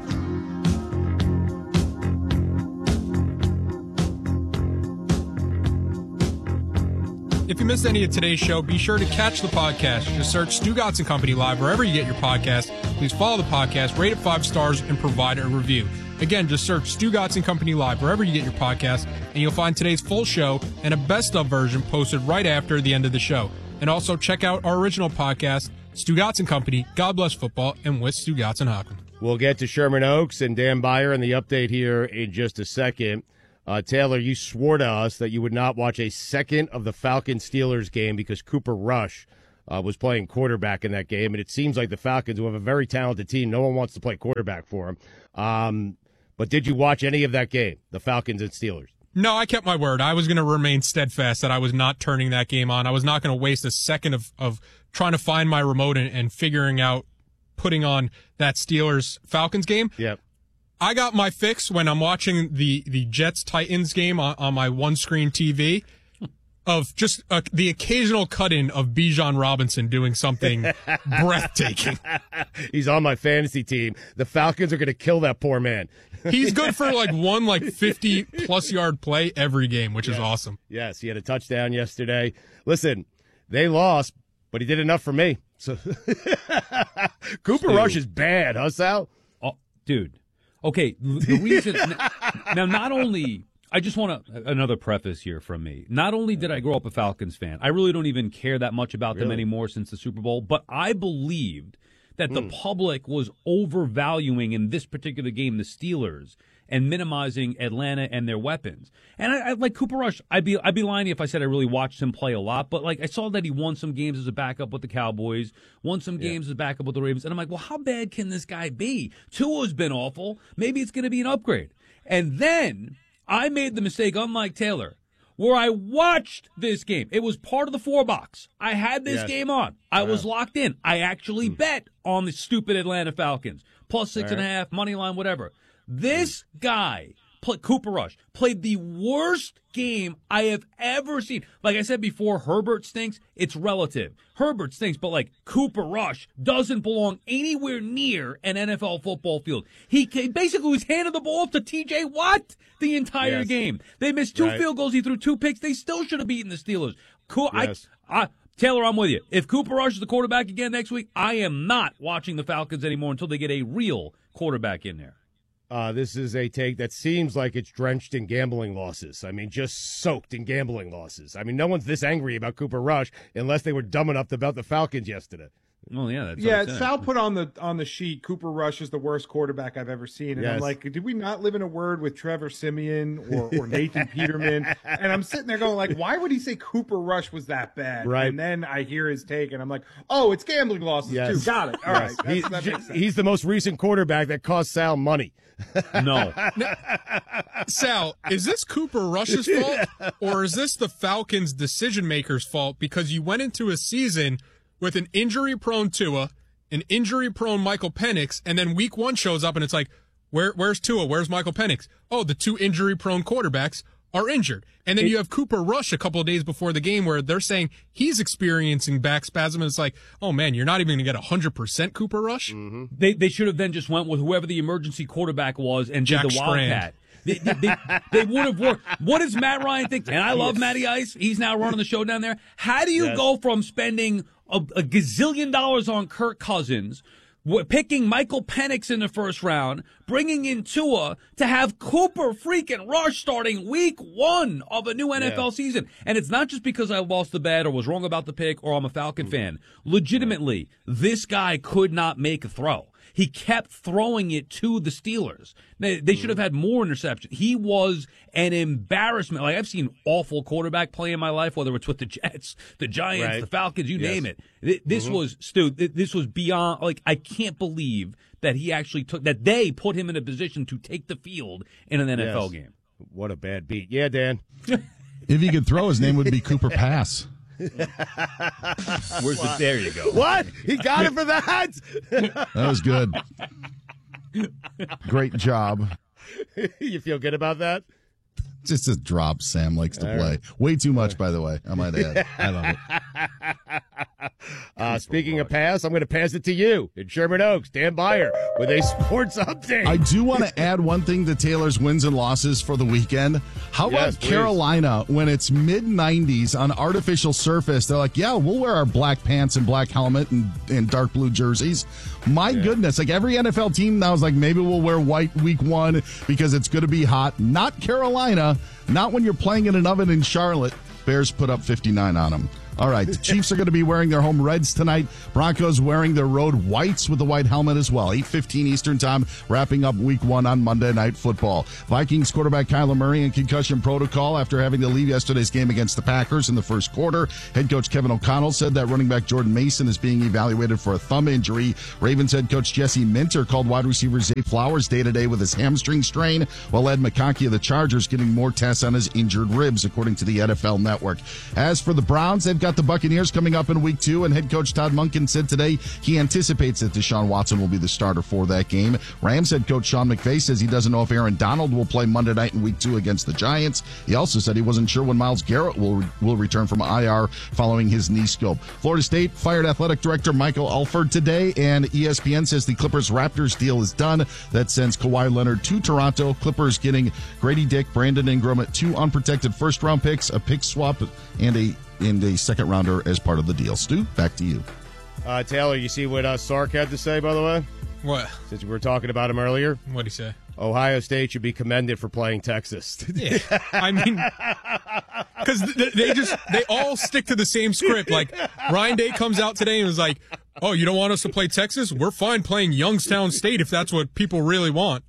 If you missed any of today's show, be sure to catch the podcast. Just search Stu Gatz and Company Live wherever you get your podcast. Please follow the podcast, rate it five stars, and provide a review. Again, just search Stu Gatz and Company Live wherever you get your podcast, and you'll find today's full show and a best-of version posted right after the end of the show. And also check out our original podcast, Stu Gatz and Company, God Bless Football, and with Stu Gatz and Hockman. We'll get to Sherman Oaks and Dan Beyer and the update here in just a second. Uh, Taylor, you swore to us that you would not watch a second of the Falcons-Steelers game because Cooper Rush uh, was playing quarterback in that game, and it seems like the Falcons, who have a very talented team, no one wants to play quarterback for them. Um, but did you watch any of that game, the Falcons and Steelers? No, I kept my word. I was going to remain steadfast that I was not turning that game on. I was not going to waste a second of, of trying to find my remote and, and figuring out putting on that Steelers-Falcons game. Yep. I got my fix when I'm watching the, the Jets-Titans game on, on my one-screen T V of just uh, the occasional cut-in of Bijan Robinson doing something breathtaking. He's on my fantasy team. The Falcons are going to kill that poor man. He's good for like one like fifty-plus yard play every game, which yes. is awesome. Yes, he had a touchdown yesterday. Listen, they lost, but he did enough for me. So Cooper dude. Rush is bad, huh, Sal? Oh, dude. Okay, the reason now, not only I just want to, another preface here from me. Not only did I grow up a Falcons fan, I really don't even care that much about really? them anymore since the Super Bowl, but I believed that mm. the public was overvaluing in this particular game the Steelers and minimizing Atlanta and their weapons. And I, I like Cooper Rush. I'd be I'd be lying if I said I really watched him play a lot, but like I saw that he won some games as a backup with the Cowboys, won some yeah. games as a backup with the Ravens, and I'm like, well, how bad can this guy be? Tua's been awful. Maybe it's going to be an upgrade. And then I made the mistake, unlike Taylor, where I watched this game. It was part of the four box. I had this yes. game on. I uh-huh. was locked in. I actually hmm. bet on the stupid Atlanta Falcons. Plus six All and right. a half, money line, whatever. This guy, Cooper Rush, played the worst game I have ever seen. Like I said before, Herbert stinks. It's relative. Herbert stinks, but like Cooper Rush doesn't belong anywhere near an N F L football field. He basically was handing the ball off to T J Watt the entire yes. game. They missed two right. field goals. He threw two picks. They still should have beaten the Steelers. Cool. Yes. I, I, Taylor, I'm with you. If Cooper Rush is the quarterback again next week, I am not watching the Falcons anymore until they get a real quarterback in there. Uh, this is a take that seems like it's drenched in gambling losses. I mean, just soaked in gambling losses. I mean, no one's this angry about Cooper Rush unless they were dumb enough to bet the Falcons yesterday. Well, yeah, that's yeah. Sal put on the on the sheet, Cooper Rush is the worst quarterback I've ever seen, and yes. I'm like, did we not live in a word with Trevor Siemian or, or Nathan Peterman? And I'm sitting there going, like, why would he say Cooper Rush was that bad? Right. And then I hear his take, and I'm like, oh, it's gambling losses yes. too. Got it. All yes. right. He's, that makes sense. He's the most recent quarterback that cost Sal money. No. Sal, is this Cooper Rush's fault, or is this the Falcons' decision makers' fault? Because you went into a season with an injury-prone Tua, an injury-prone Michael Penix, and then week one shows up and it's like, where, where's Tua? Where's Michael Penix? Oh, the two injury-prone quarterbacks are injured. And then it, you have Cooper Rush a couple of days before the game where they're saying he's experiencing back spasm, and it's like, oh, man, you're not even going to get one hundred percent Cooper Rush? Mm-hmm. They they should have then just went with whoever the emergency quarterback was and Jack did the Wildcat. They, they, they, they would have worked. What does Matt Ryan think? And I love Matty Ice. He's now running the show down there. How do you yes. go from spending a, a gazillion dollars on Kirk Cousins, picking Michael Penix in the first round, bringing in Tua, to have Cooper freaking Rush starting week one of a new N F L yeah. season? And it's not just because I lost the bet or was wrong about the pick or I'm a Falcon fan. Legitimately, this guy could not make a throw. he kept throwing it to the Steelers. They, they should have had more interceptions. He was an embarrassment. Like, I've seen awful quarterback play in my life, whether it's with the Jets, the Giants, Right. the Falcons, you Yes. name it. This Mhm. was, Stu, this was beyond, like, I can't believe that he actually took, that they put him in a position to take the field in an N F L Yes. game. What a bad beat. Yeah, Dan. If he could throw, his name would be Cooper Pass. Where's the, there you go. What? He got it for that? That was good. Great job. You feel good about that? Just a drop Sam likes to All play. right. Way too much, by the way, I might add. I love it. Uh, speaking of pass, I'm going to pass it to you in Sherman Oaks. Dan Byer with a sports update. I do want to add one thing to Taylor's wins and losses for the weekend. How about Yes, please. Carolina when it's mid nineties on artificial surface? They're like, yeah, we'll wear our black pants and black helmet and, and dark blue jerseys. My Yeah. goodness, like every N F L team now is like, maybe we'll wear white week one because it's going to be hot. Not Carolina. Not when you're playing in an oven in Charlotte. Bears put up fifty-nine on them. All right, the Chiefs are going to be wearing their home reds tonight. Broncos wearing their road whites with the white helmet as well. eight fifteen Eastern time, wrapping up week one on Monday Night Football. Vikings quarterback Kyler Murray in concussion protocol after having to leave yesterday's game against the Packers in the first quarter. Head coach Kevin O'Connell said that running back Jordan Mason is being evaluated for a thumb injury. Ravens head coach Jesse Minter called wide receiver Zay Flowers day-to-day with his hamstring strain, while Ed McConkey of the Chargers getting more tests on his injured ribs, according to the N F L Network. As for the Browns, they've got the Buccaneers coming up in week two, and head coach Todd Monken said today he anticipates that Deshaun Watson will be the starter for that game. Rams head coach Sean McVay says he doesn't know if Aaron Donald will play Monday night in week two against the Giants. He also said he wasn't sure when Myles Garrett will will return from I R following his knee scope. Florida State fired athletic director Michael Alford today, and E S P N says the Clippers-Raptors deal is done. That sends Kawhi Leonard to Toronto. Clippers getting Grady Dick, Brandon Ingram, two unprotected first-round picks, a pick swap, and a and a second rounder as part of the deal. Stu, back to you. Uh, Taylor, you see what uh, Sark had to say, by the way? What? Since we were talking about him earlier. What'd he say? Ohio State should be commended for playing Texas. Yeah, I mean, because they just, they all stick to the same script. Like, Ryan Day comes out today and was like, oh, you don't want us to play Texas? We're fine playing Youngstown State if that's what people really want.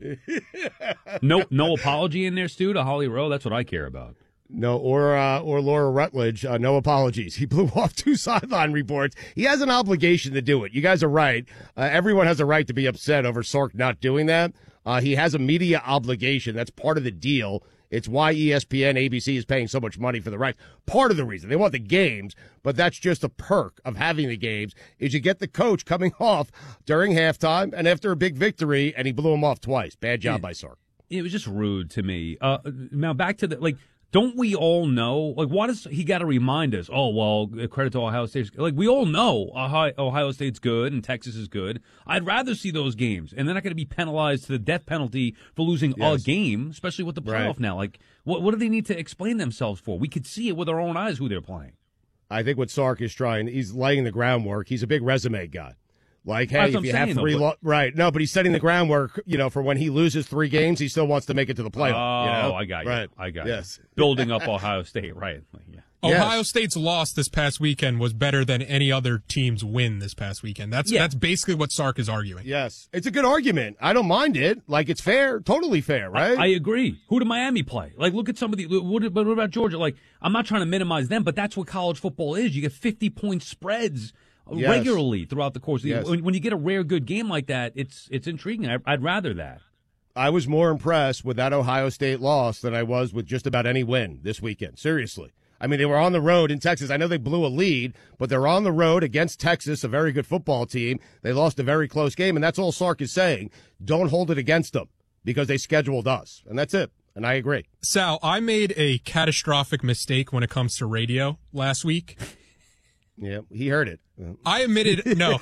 No, no apology in there, Stu, to Holly Rowe. That's what I care about. No, or uh, or Laura Rutledge, uh, no apologies. He blew off two sideline reports. He has an obligation to do it. You guys are right. Uh, everyone has a right to be upset over Sark not doing that. Uh, he has a media obligation. That's part of the deal. It's why E S P N, A B C is paying so much money for the rights. Part of the reason. They want the games, but that's just a perk of having the games, is you get the coach coming off during halftime and after a big victory, and he blew him off twice. Bad job Yeah. by Sark. It was just rude to me. Uh, now, back to the, like, don't we all know, like, why does he got to remind us, oh, well, credit to Ohio State. Like, we all know Ohio, Ohio State's good and Texas is good. I'd rather see those games. And they're not going to be penalized to the death penalty for losing Yes. a game, especially with the playoff Right. now. Like, what, what do they need to explain themselves for? We could see it with our own eyes who they're playing. I think what Sark is trying, he's laying the groundwork. He's a big resume guy. Like, hey, That's if what you I'm have saying, three, though, lo- right? No, but he's setting the groundwork. You know, for when he loses three games, he still wants to make it to the playoff. Oh, you know? I got you. Right. I got yes. you. Building up Ohio State, right. Yeah. Ohio State's loss this past weekend was better than any other team's win this past weekend. That's Yeah. that's basically what Sark is arguing. Yes, it's a good argument. I don't mind it. Like, it's fair, totally fair, right? I agree. Who did Miami play? Like, look at some of the. What, what about Georgia? Like, I'm not trying to minimize them, but that's what college football is. You get fifty point spreads Yes. regularly throughout the course. Of the Yes. when, when you get a rare good game like that, it's it's intriguing. I, I'd rather that. I was more impressed with that Ohio State loss than I was with just about any win this weekend. Seriously. I mean, they were on the road in Texas. I know they blew a lead, but they're on the road against Texas, a very good football team. They lost a very close game, and that's all Sark is saying. Don't hold it against them because they scheduled us, and that's it. And I agree. Sal, I made a catastrophic mistake when it comes to radio last week. Yeah, he heard it. I admitted, no.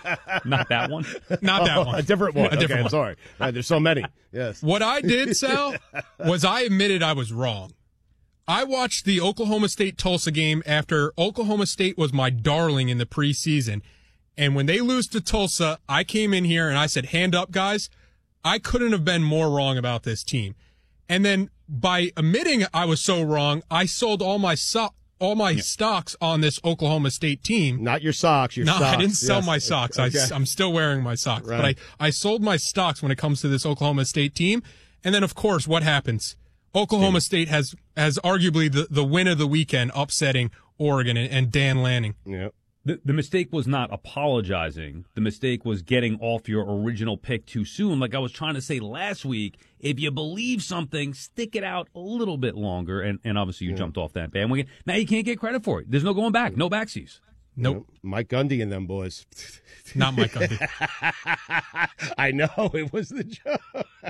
Not that one? Not that Oh, one. a different one. A different okay, I'm one. sorry. Right, there's so many. Yes. What I did, Sal, was I admitted I was wrong. I watched the Oklahoma State-Tulsa game after Oklahoma State was my darling in the preseason. And when they lose to Tulsa, I came in here and I said, hand up, guys. I couldn't have been more wrong about this team. And then by admitting I was so wrong, I sold all my so- all my yeah. stocks on this Oklahoma State team. Not your socks, your no, socks. I didn't sell yes. my socks. Okay. I, I'm still wearing my socks. Right. But I, I sold my stocks when it comes to this Oklahoma State team. And then, of course, what happens? Oklahoma yeah. State has has arguably the, the win of the weekend, upsetting Oregon and, and Dan Lanning. Yeah. The, the mistake was not apologizing. The mistake was getting off your original pick too soon. Like I was trying to say last week, if you believe something, stick it out a little bit longer. And, and obviously you yeah. jumped off that bandwagon. Now you can't get credit for it. There's no going back. No backsies. Nope. Yeah, Mike Gundy and them boys. Not Mike Gundy. I know. It was the joke.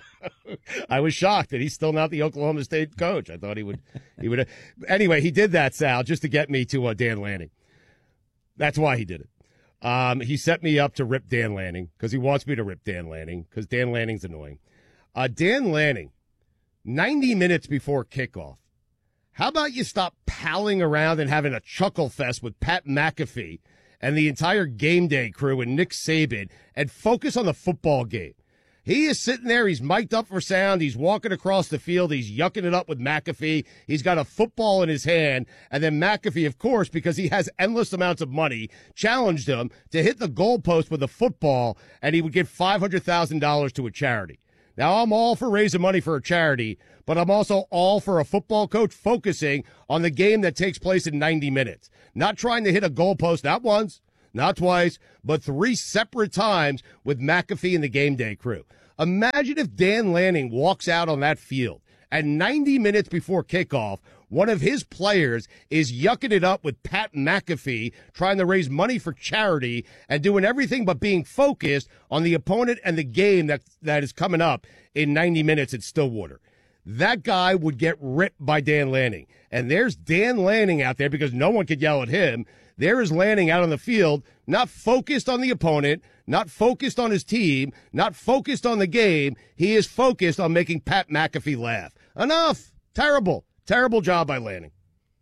I was shocked that he's still not the Oklahoma State coach. I thought he would. He would. Anyway, he did that, Sal, just to get me to uh, Dan Lanning. That's why he did it. Um, he set me up to rip Dan Lanning because he wants me to rip Dan Lanning because Dan Lanning's annoying. Uh, Dan Lanning, ninety minutes before kickoff. How about you stop palling around and having a chuckle fest with Pat McAfee and the entire game day crew and Nick Saban and focus on the football game? He is sitting there. He's mic'd up for sound. He's walking across the field. He's yucking it up with McAfee. He's got a football in his hand. And then McAfee, of course, because he has endless amounts of money, challenged him to hit the goalpost with a football, and he would give five hundred thousand dollars to a charity. Now, I'm all for raising money for a charity, but I'm also all for a football coach focusing on the game that takes place in ninety minutes. Not trying to hit a goalpost, not once, not twice, but three separate times with McAfee and the game day crew. Imagine if Dan Lanning walks out on that field and ninety minutes before kickoff, one of his players is yucking it up with Pat McAfee, trying to raise money for charity and doing everything but being focused on the opponent and the game that that is coming up in ninety minutes at Stillwater. That guy would get ripped by Dan Lanning. And there's Dan Lanning out there because no one could yell at him. There is Lanning out on the field, not focused on the opponent, not focused on his team, not focused on the game. He is focused on making Pat McAfee laugh. Enough. Terrible. Terrible job by Lanning.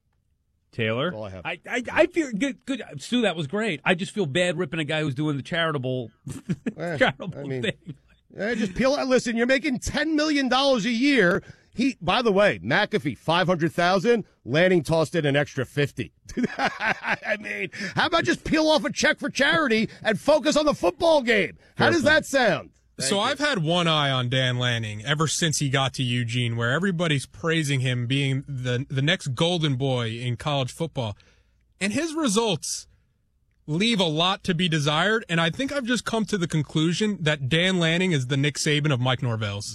Taylor? All I have. I, I, I feel good. Good. Stu, that was great. I just feel bad ripping a guy who's doing the charitable, eh, charitable I mean, thing. Eh, just peel out. Listen, you're making ten million dollars a year. He, by the way, McAfee, five hundred thousand dollars. Lanning tossed in an extra fifty. I mean, how about just peel off a check for charity and focus on the football game? How Fair does point. that sound? Thank so you. I've had one eye on Dan Lanning ever since he got to Eugene, where everybody's praising him being the the next golden boy in college football. And his results leave a lot to be desired, and I think I've just come to the conclusion that Dan Lanning is the Nick Saban of Mike Norvell's.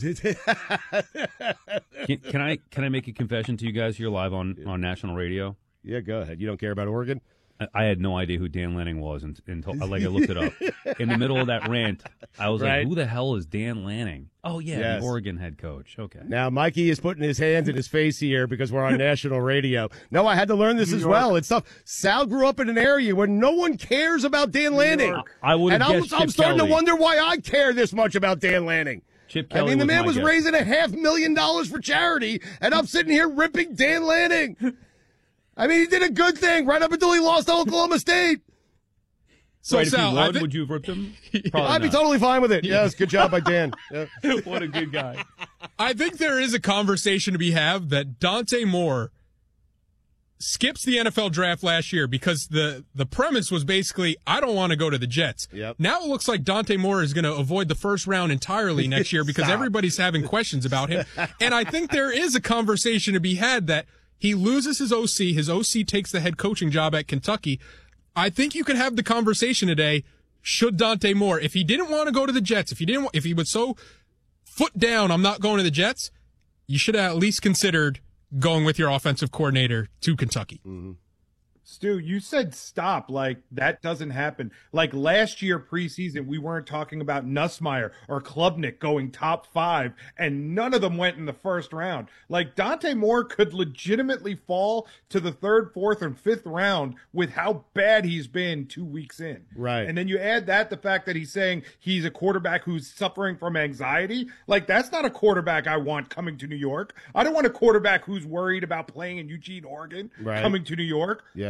can, can I can I make a confession to you guys here live on, on national radio? Yeah, go ahead. You don't care about Oregon? I, I had no idea who Dan Lanning was until, like, I looked it up. In the middle of that rant, I was right. like, who the hell is Dan Lanning? Oh, yeah, yes. the Oregon head coach. Okay. Now, Mikey is putting his hands in his face here because we're on national radio. No, I had to learn this New as York. well. It's tough. Sal grew up in an area where no one cares about Dan Lanning. I would have And I'm, guessed I'm Chip starting Kelly. to wonder why I care this much about Dan Lanning. Chip Kelly I mean, the was man my was guess. raising a half million dollars for charity, and I'm sitting here ripping Dan Lanning. I mean, he did a good thing right up until he lost to Oklahoma State. So, right, Sal, if he won, I thi- would you have ripped him? I'd be not. totally fine with it. Yes, good job by Dan. Yeah. What a good guy. I think there is a conversation to be had that Dante Moore skips the N F L draft last year because the, the premise was basically, I don't want to go to the Jets. Yep. Now it looks like Dante Moore is going to avoid the first round entirely next year because everybody's having questions about him. And I think there is a conversation to be had that he loses his O C. His O C takes the head coaching job at Kentucky. I think you could have the conversation today. Should Dante Moore, if he didn't want to go to the Jets, if he didn't, if he was so foot down, I'm not going to the Jets, you should have at least considered going with your offensive coordinator to Kentucky. Mm-hmm. Stu, you said stop. Like, that doesn't happen. Like, last year preseason, we weren't talking about Nussmeier or Klubnik going top five, and none of them went in the first round. Like, Dante Moore could legitimately fall to the third, fourth, and fifth round with how bad he's been two weeks in. Right. And then you add that the fact that he's saying he's a quarterback who's suffering from anxiety. Like, that's not a quarterback I want coming to New York. I don't want a quarterback who's worried about playing in Eugene, Oregon, Right. coming to New York. Yes.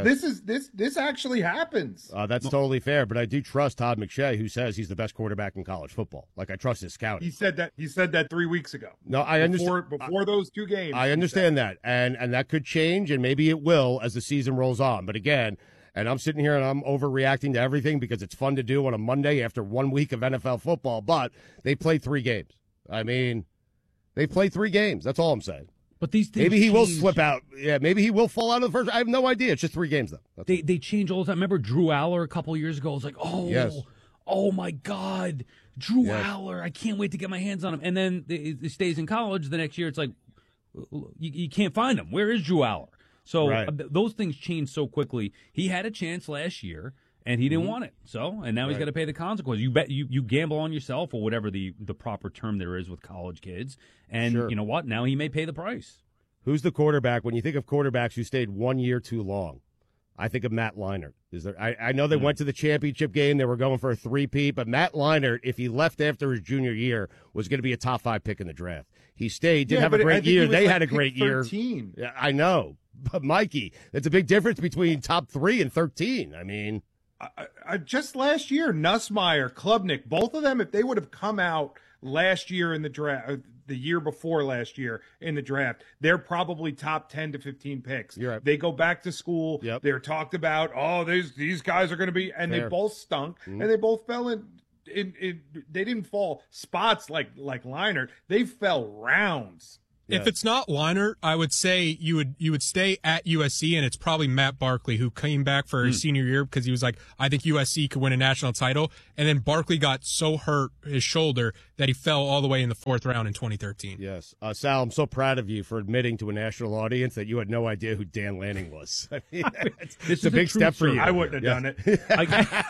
this is this this actually happens. Uh, that's totally fair, but I do trust Todd McShay, who says he's the best quarterback in college football. Like, I trust his scouting. He said that. He said that three weeks ago. No, I understand. Before, before those two games. I understand that, and and that could change, and maybe it will as the season rolls on. But again, and I'm sitting here and I'm overreacting to everything because it's fun to do on a Monday after one week of N F L football. But they played three games. I mean, they played three games. That's all I'm saying. But these things maybe he change. will slip out. Yeah, maybe he will fall out of the first. I have no idea. It's just three games though. That's They they change all the time. Remember Drew Aller a couple years ago? I was like, oh, Yes. oh my God, Drew Yes. Aller! I can't wait to get my hands on him. And then he he stays in college. The next year, it's like you, you can't find him. Where is Drew Aller? So Right. uh, th- those things change so quickly. He had a chance last year, and he didn't Mhm. want it. So, and now he's Right. got to pay the consequences. You bet you, you gamble on yourself, or whatever the, the proper term there is with college kids. And Sure. you know what? Now he may pay the price. Who's the quarterback? When you think of quarterbacks who stayed one year too long, I think of Matt Leinart. Is there? I, I know they Mm. went to the championship game. They were going for a three-peat, but Matt Leinart, if he left after his junior year, was going to be a top five pick in the draft. He stayed, didn't Yeah, have but a I great think he year. was They like had a pick great year. thirteen. Yeah, I know, but Mikey, that's a big difference between top three and thirteen. I mean, I, I, just last year, Nussmeier, Klubnik, both of them, if they would have come out last year in the draft, the year before last year in the draft, they're probably top ten to fifteen picks. You're right. They go back to school. Yep. They're talked about, oh, these these guys are going to be, and Fair. they both stunk, Mhm. and they both fell in, in, in. They didn't fall spots like like Leinart. They fell rounds. If it's not Leinart, I would say you would you would stay at U S C, and it's probably Matt Barkley, who came back for his Mm. senior year because he was like, I think U S C could win a national title. And then Barkley got so hurt his shoulder that he fell all the way in the fourth round in twenty thirteen. yes, uh, Sal, I'm so proud of you for admitting to a national audience that you had no idea who Dan Lanning was. I mean, it's, This it's is a a big true step for story. you. I wouldn't have Yes. done it. I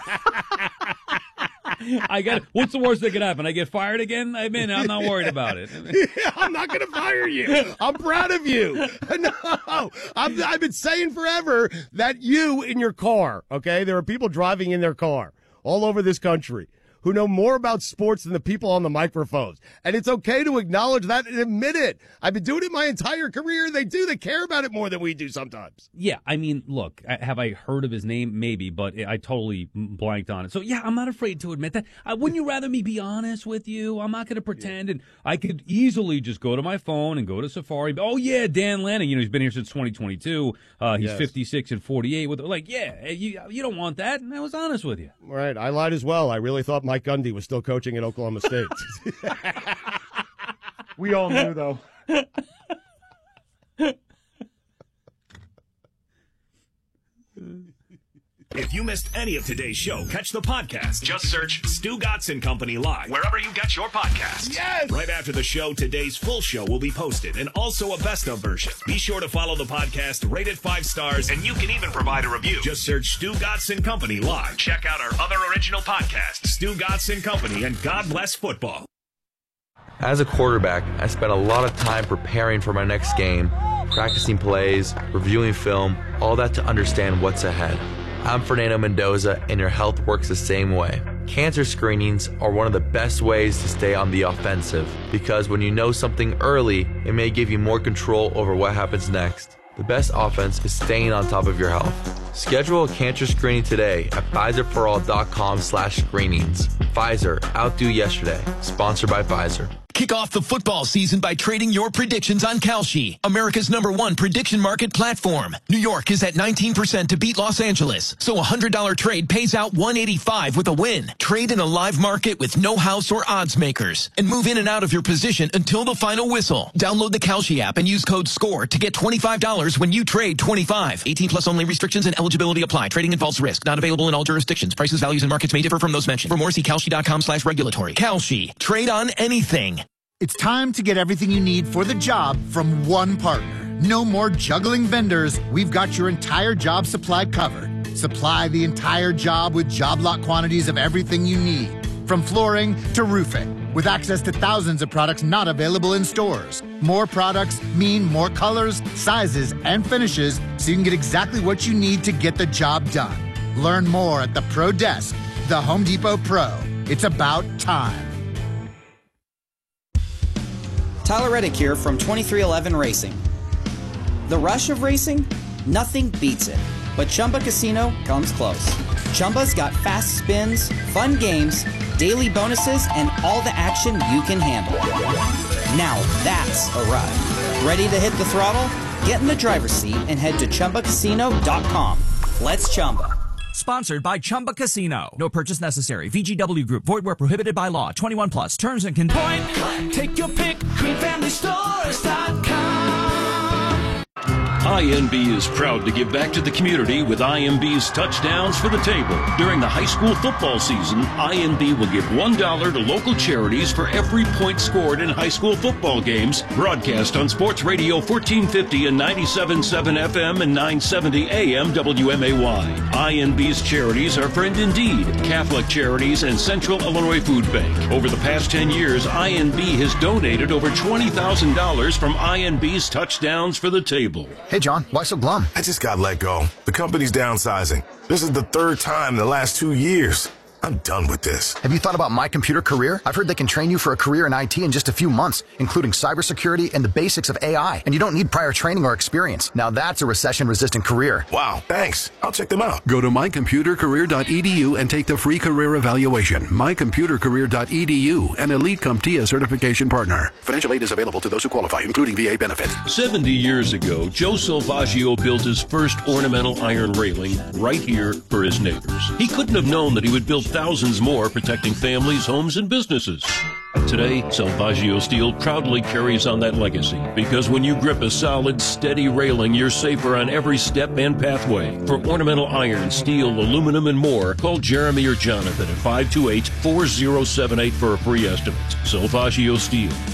got, I got. What's the worst that could happen? I get fired again? I mean, I'm not worried about it. Yeah, I'm not going to fire you. I'm proud of you. No, I'm, I've been saying forever that you in your car, okay? There are people driving in their car all over this country who know more about sports than the people on the microphones. And it's okay to acknowledge that and admit it. I've been doing it my entire career. They do. They care about it more than we do sometimes. Yeah, I mean, look, I- have I heard of his name? Maybe, but I totally blanked on it. So, yeah, I'm not afraid to admit that. Uh, wouldn't you rather me be honest with you? I'm not going to pretend. And I could easily just go to my phone and go to Safari. Oh, yeah, Dan Lanning. You know, he's been here since twenty twenty-two. Uh, he's Yes. fifty-six and forty-eight. With Like, yeah, you, you don't want that. And I was honest with you. Right. I lied as well. I really thought Mike Gundy was still coaching at Oklahoma State. We all knew, though. If you missed any of today's show, catch the podcast. Just search Stu Gatz and Company Live wherever you get your podcasts. Yes! Right after the show, today's full show will be posted and also a best of version. Be sure to follow the podcast, rate it five stars, and you can even provide a review. Just search Stu Gatz and Company Live. Check out our other original podcasts, Stu Gatz and Company, and God Bless Football. As a quarterback, I spent a lot of time preparing for my next game, practicing plays, reviewing film, all that to understand what's ahead. I'm Fernando Mendoza, and your health works the same way. Cancer screenings are one of the best ways to stay on the offensive, because when you know something early, it may give you more control over what happens next. The best offense is staying on top of your health. Schedule a cancer screening today at Pfizer For All dot com slash screenings. Pfizer, outdo yesterday. Sponsored by Pfizer. Kick off the football season by trading your predictions on Kalshi, America's number one prediction market platform. New York is at nineteen percent to beat Los Angeles, so a one hundred dollars trade pays out one eighty-five with a win. Trade in a live market with no house or odds makers, and move in and out of your position until the final whistle. Download the Kalshi app and use code SCORE to get twenty-five dollars when you trade twenty-five. eighteen plus only. Restrictions and eligibility apply. Trading involves risk. Not available in all jurisdictions. Prices, values, and markets may differ from those mentioned. For more, see Kalshi dot com slash regulatory. Kalshi. Trade on anything. It's time to get everything you need for the job from one partner. No more juggling vendors. We've got your entire job supply covered. Supply the entire job with job lot quantities of everything you need, from flooring to roofing, with access to thousands of products not available in stores. More products mean more colors, sizes, and finishes, so you can get exactly what you need to get the job done. Learn more at the Pro Desk, the Home Depot Pro. It's about time. Tyler Reddick here from twenty-three eleven Racing. The rush of racing? Nothing beats it. but Chumba Casino comes close. Chumba's got fast spins, fun games, daily bonuses, and all the action you can handle. Now that's a ride. Ready to hit the throttle? Get in the driver's seat and head to Chumba Casino dot com. Let's Chumba. Sponsored by Chumba Casino. No purchase necessary. V G W Group. Void where prohibited by law. twenty-one plus. Terms and conditions. Point blank, take your pick. Green Family Stores dot com. I N B is proud to give back to the community with I M B's Touchdowns for the Table. During the high school football season, I N B will give one dollar to local charities for every point scored in high school football games. Broadcast on Sports Radio fourteen fifty and ninety-seven point seven F M and nine seventy A M W M A Y. I N B's charities are Friend Indeed, Catholic Charities, and Central Illinois Food Bank. Over the past ten years, I N B has donated over twenty thousand dollars from I N B's Touchdowns for the Table. Hey, John, why so glum? I just got let go. The company's downsizing. This is the third time in the last two years. I'm done with this. Have you thought about My Computer Career? I've heard they can train you for a career in I T in just a few months, including cybersecurity and the basics of A I. And you don't need prior training or experience. Now that's a recession-resistant career. Wow, thanks. I'll check them out. Go to my computer career dot e d u and take the free career evaluation. my computer career dot e d u, an Elite CompTIA certification partner. Financial aid is available to those who qualify, including V A benefit. seventy years ago, Joe Salvaggio built his first ornamental iron railing right here for his neighbors. He couldn't have known that he would build thousands more protecting families, homes, and businesses. Today, Salvaggio Steel proudly carries on that legacy because when you grip a solid, steady railing, you're safer on every step and pathway. For ornamental iron, steel, aluminum, and more, call Jeremy or Jonathan at five two eight, four zero seven eight for a free estimate. Salvaggio Steel.